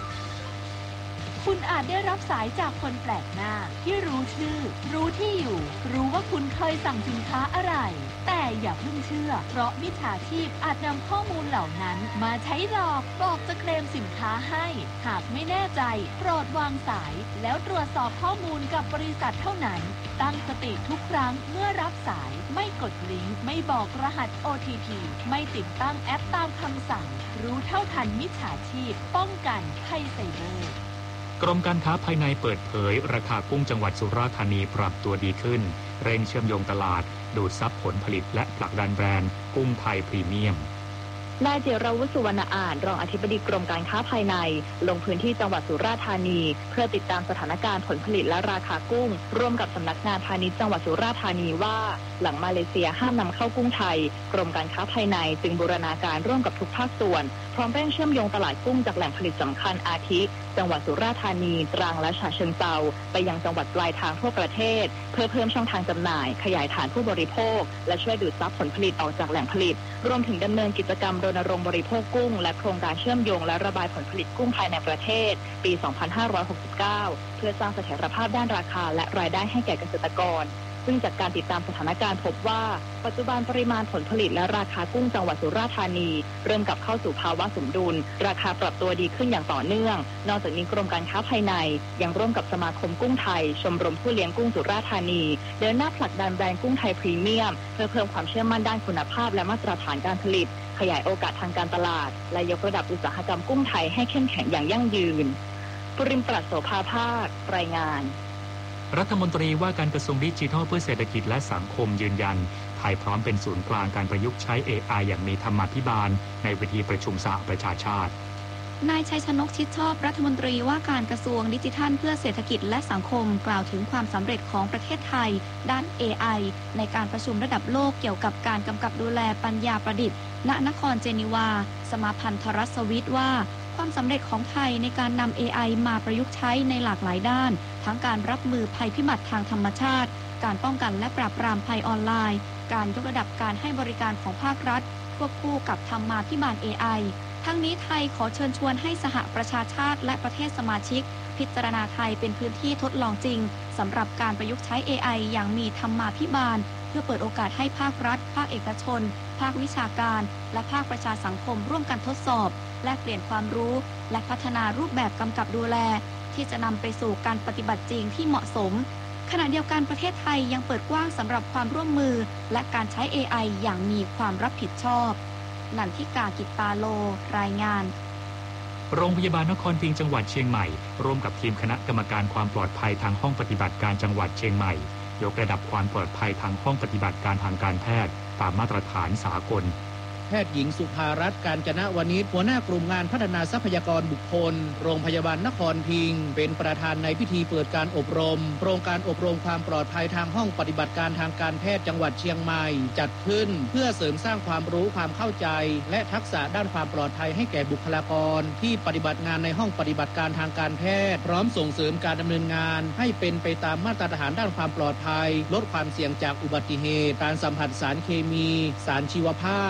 คุณอาจได้รับสายจากคนแปลกหน้าที่รู้ชื่อรู้ที่อยู่รู้ว่าคุณเคยสั่งสินค้าอะไรแต่อย่าเพิ่งเชื่อเพราะมิจฉาชีพอาจนำข้อมูลเหล่านั้นมาใช้หลอกบอกจะเคลมสินค้าให้หากไม่แน่ใจโปรดวางสายแล้วตรวจสอบข้อมูลกับบริษัทเท่านั้นตั้งสติทุกครั้งเมื่อรับสายไม่กดลิงก์ไม่บอกรหัส โอ ที พี ไม่ติดตั้งแอปตามคำสั่งรู้เท่าทันมิจฉาชีพป้องกันภัยไซเบอร์กรมการค้าภายในเปิดเผยราคากุ้งจังหวัดสุราษฎร์ธานีปรับตัวดีขึ้นเร่งเชื่อมโยงตลาดดูดซับผลผลิตและผลักดันแบรนด์กุ้งไทยพรีเมียมนายเจรวุฒิสุวรรณอาจรองอธิบดีกรมการค้าภายในลงพื้นที่จังหวัดสุราษฎร์ธานีเพื่อติดตามสถานการณ์ผลผลิตและราคากุ้งร่วมกับสำนักงานพาณิชย์จังหวัดสุราษฎร์ธานีว่าหลังมาเลเซียห้ามนำเข้ากุ้งไทยกรมการค้าภายในจึงบูรณาการร่วมกับทุกภาคส่วนพร้อมเร่งเชื่อมโยงตลาดกุ้งจากแหล่งผลิตสำคัญอาทิจังหวัดสุราษฎร์ธานีตรังและฉะเชิงเทราไปยังจังหวัดปลายทางทั่วประเทศเพื่อเพิ่มช่องทางจำหน่ายขยายฐานผู้บริโภคและช่วยดูดซับผลผลิตออกจากแหล่งผลิตรวมถึงดำเนินกิจกรรมรณรงค์บริโภคกุ้งและโครงการเชื่อมโยงและระบายผลผลิตกุ้งภายในประเทศปี สองพันห้าร้อยหกสิบเก้า เพื่อสร้างเสถียรภาพด้านราคาและรายได้ให้แก่เกษตรกรซึ่งจากการติดตามสถานการณ์พบว่าปัจจุบันปริมาณผลผลิตและราคากุ้งจังหวัดสุราษฎร์ธานีเริ่มกลับเข้าสู่ภาวะสมดุลราคาปรับตัวดีขึ้นอย่างต่อเนื่องนอกจากนี้กรมการค้าภายในยังร่วมกับสมาคมกุ้งไทยชมรมผู้เลี้ยงกุ้งสุราษฎร์ธานีเดินหน้าผลักดันแบรนด์กุ้งไทยพรีเมียมเพื่อเพิ่มความเชื่อมั่นด้านคุณภาพและมาตรฐานการผลิตขยายโอกาสทางการตลาดและยกระดับอุตสาหกรรมกุ้งไทยให้เข้มแข็งอย่างยั่งยืนปริมปรัชโสภาภาครายงานรัฐมนตรีว่าการกระทรวงดิจิทัลเพื่อเศรษฐกิจและสังคมยืนยันไทยพร้อมเป็นศูนย์กลางการประยุกต์ใช้ เอ ไอ อย่างมีธรรมาภิบาลในเวทีประชุมสหประชาชาตินายชัยชนกชิดชอบรัฐมนตรีว่าการกระทรวงดิจิทัลเพื่อเศรษฐกิจและสังคมกล่าวถึงความสำเร็จของประเทศไทยด้าน เอ ไอ ในการประชุมระดับโลกเกี่ยวกับการกำกับดูแลปัญญาประดิษฐ์ณนครเจนีวาสมาพันธรัฐสวิตว่าความสำเร็จของไทยในการนำ เอ ไอ มาประยุกต์ใช้ในหลากหลายด้านทั้งการรับมือภัยพิบัติทางธรรมชาติการป้องกันและปราบปรามภัยออนไลน์การยกระดับการให้บริการของภาครัฐควบคู่กับธรรมาภิบาล เอ ไอ ทั้งนี้ไทยขอเชิญชวนให้สหประชาชาติและประเทศสมาชิกพิจารณาไทยเป็นพื้นที่ทดลองจริงสำหรับการประยุกต์ใช้ เอ ไอ อย่างมีธรรมาภิบาลเพื่อเปิดโอกาสให้ภาครัฐภาคเอกชนภาควิชาการและภาคประชาสังคมร่วมกันทดสอบแลกเปลี่ยนความรู้และพัฒนารูปแบบกำกับดูแลที่จะนำไปสู่การปฏิบัติจริงที่เหมาะสมขณะเดียวกันประเทศไทยยังเปิดกว้างสำหรับความร่วมมือและการใช้ เอ ไอ อย่างมีความรับผิดชอบนันทิกากิตตาโลรายงานโรงพยาบาลนครพิงค์จังหวัดเชียงใหม่ร่วมกับทีมคณะกรรมการความปลอดภัยทางห้องปฏิบัติการจังหวัดเชียงใหม่ยกระดับความปลอดภัยทางห้องปฏิบัติการทางการแพทย์ตามมาตรฐานสากลแพทย์หญิงสุภารัตน์กาญจนวณิชหัวหน้ากลุ่มงานพัฒนาทรัพยากรบุคคลโรงพยาบาลนครพิงค์เป็นประธานในพิธีเปิดการอบรมโครงการอบรมความปลอดภัยทางห้องปฏิบัติการทางการแพทย์จังหวัดเชียงใหม่จัดขึ้นเพื่อเสริมสร้างความรู้ความเข้าใจและทักษะด้านความปลอดภัยให้แก่บุคลากรที่ปฏิบัติงานในห้องปฏิบัติการทางการแพทย์พร้อมส่งเสริมการดำเนินงานให้เป็นไปตามมาตรฐานด้านความปลอดภัยลดความเสี่ยงจากอุบัติเหตุการสัมผัสสารเคมีสารชีวภาพและอ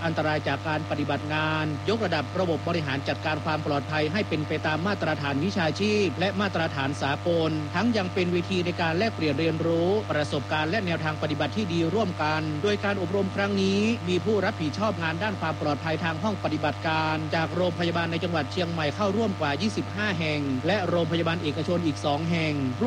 อันตรายจากการปฏิบัติงานยกระดับระบบบริหารจัดการความปลอดภัยให้เป็นไปตามมาตรฐานวิชาชีพและมาตรฐานสากลทั้งยังเป็นเวทีในการแลกเปลี่ยนเรียนรู้ประสบการณ์และแนวทางปฏิบัติที่ดีร่วมกันโดยการอบรมครั้งนี้มีผู้รับผิดชอบงานด้านความปลอดภัยทางห้องปฏิบัติการจากโรงพยาบาลในจังหวัดเชียงใหม่เข้าร่วมกว่ายี่สิบห้าแห่งและโรงพยาบาลเอกชนอีกสองแห่ง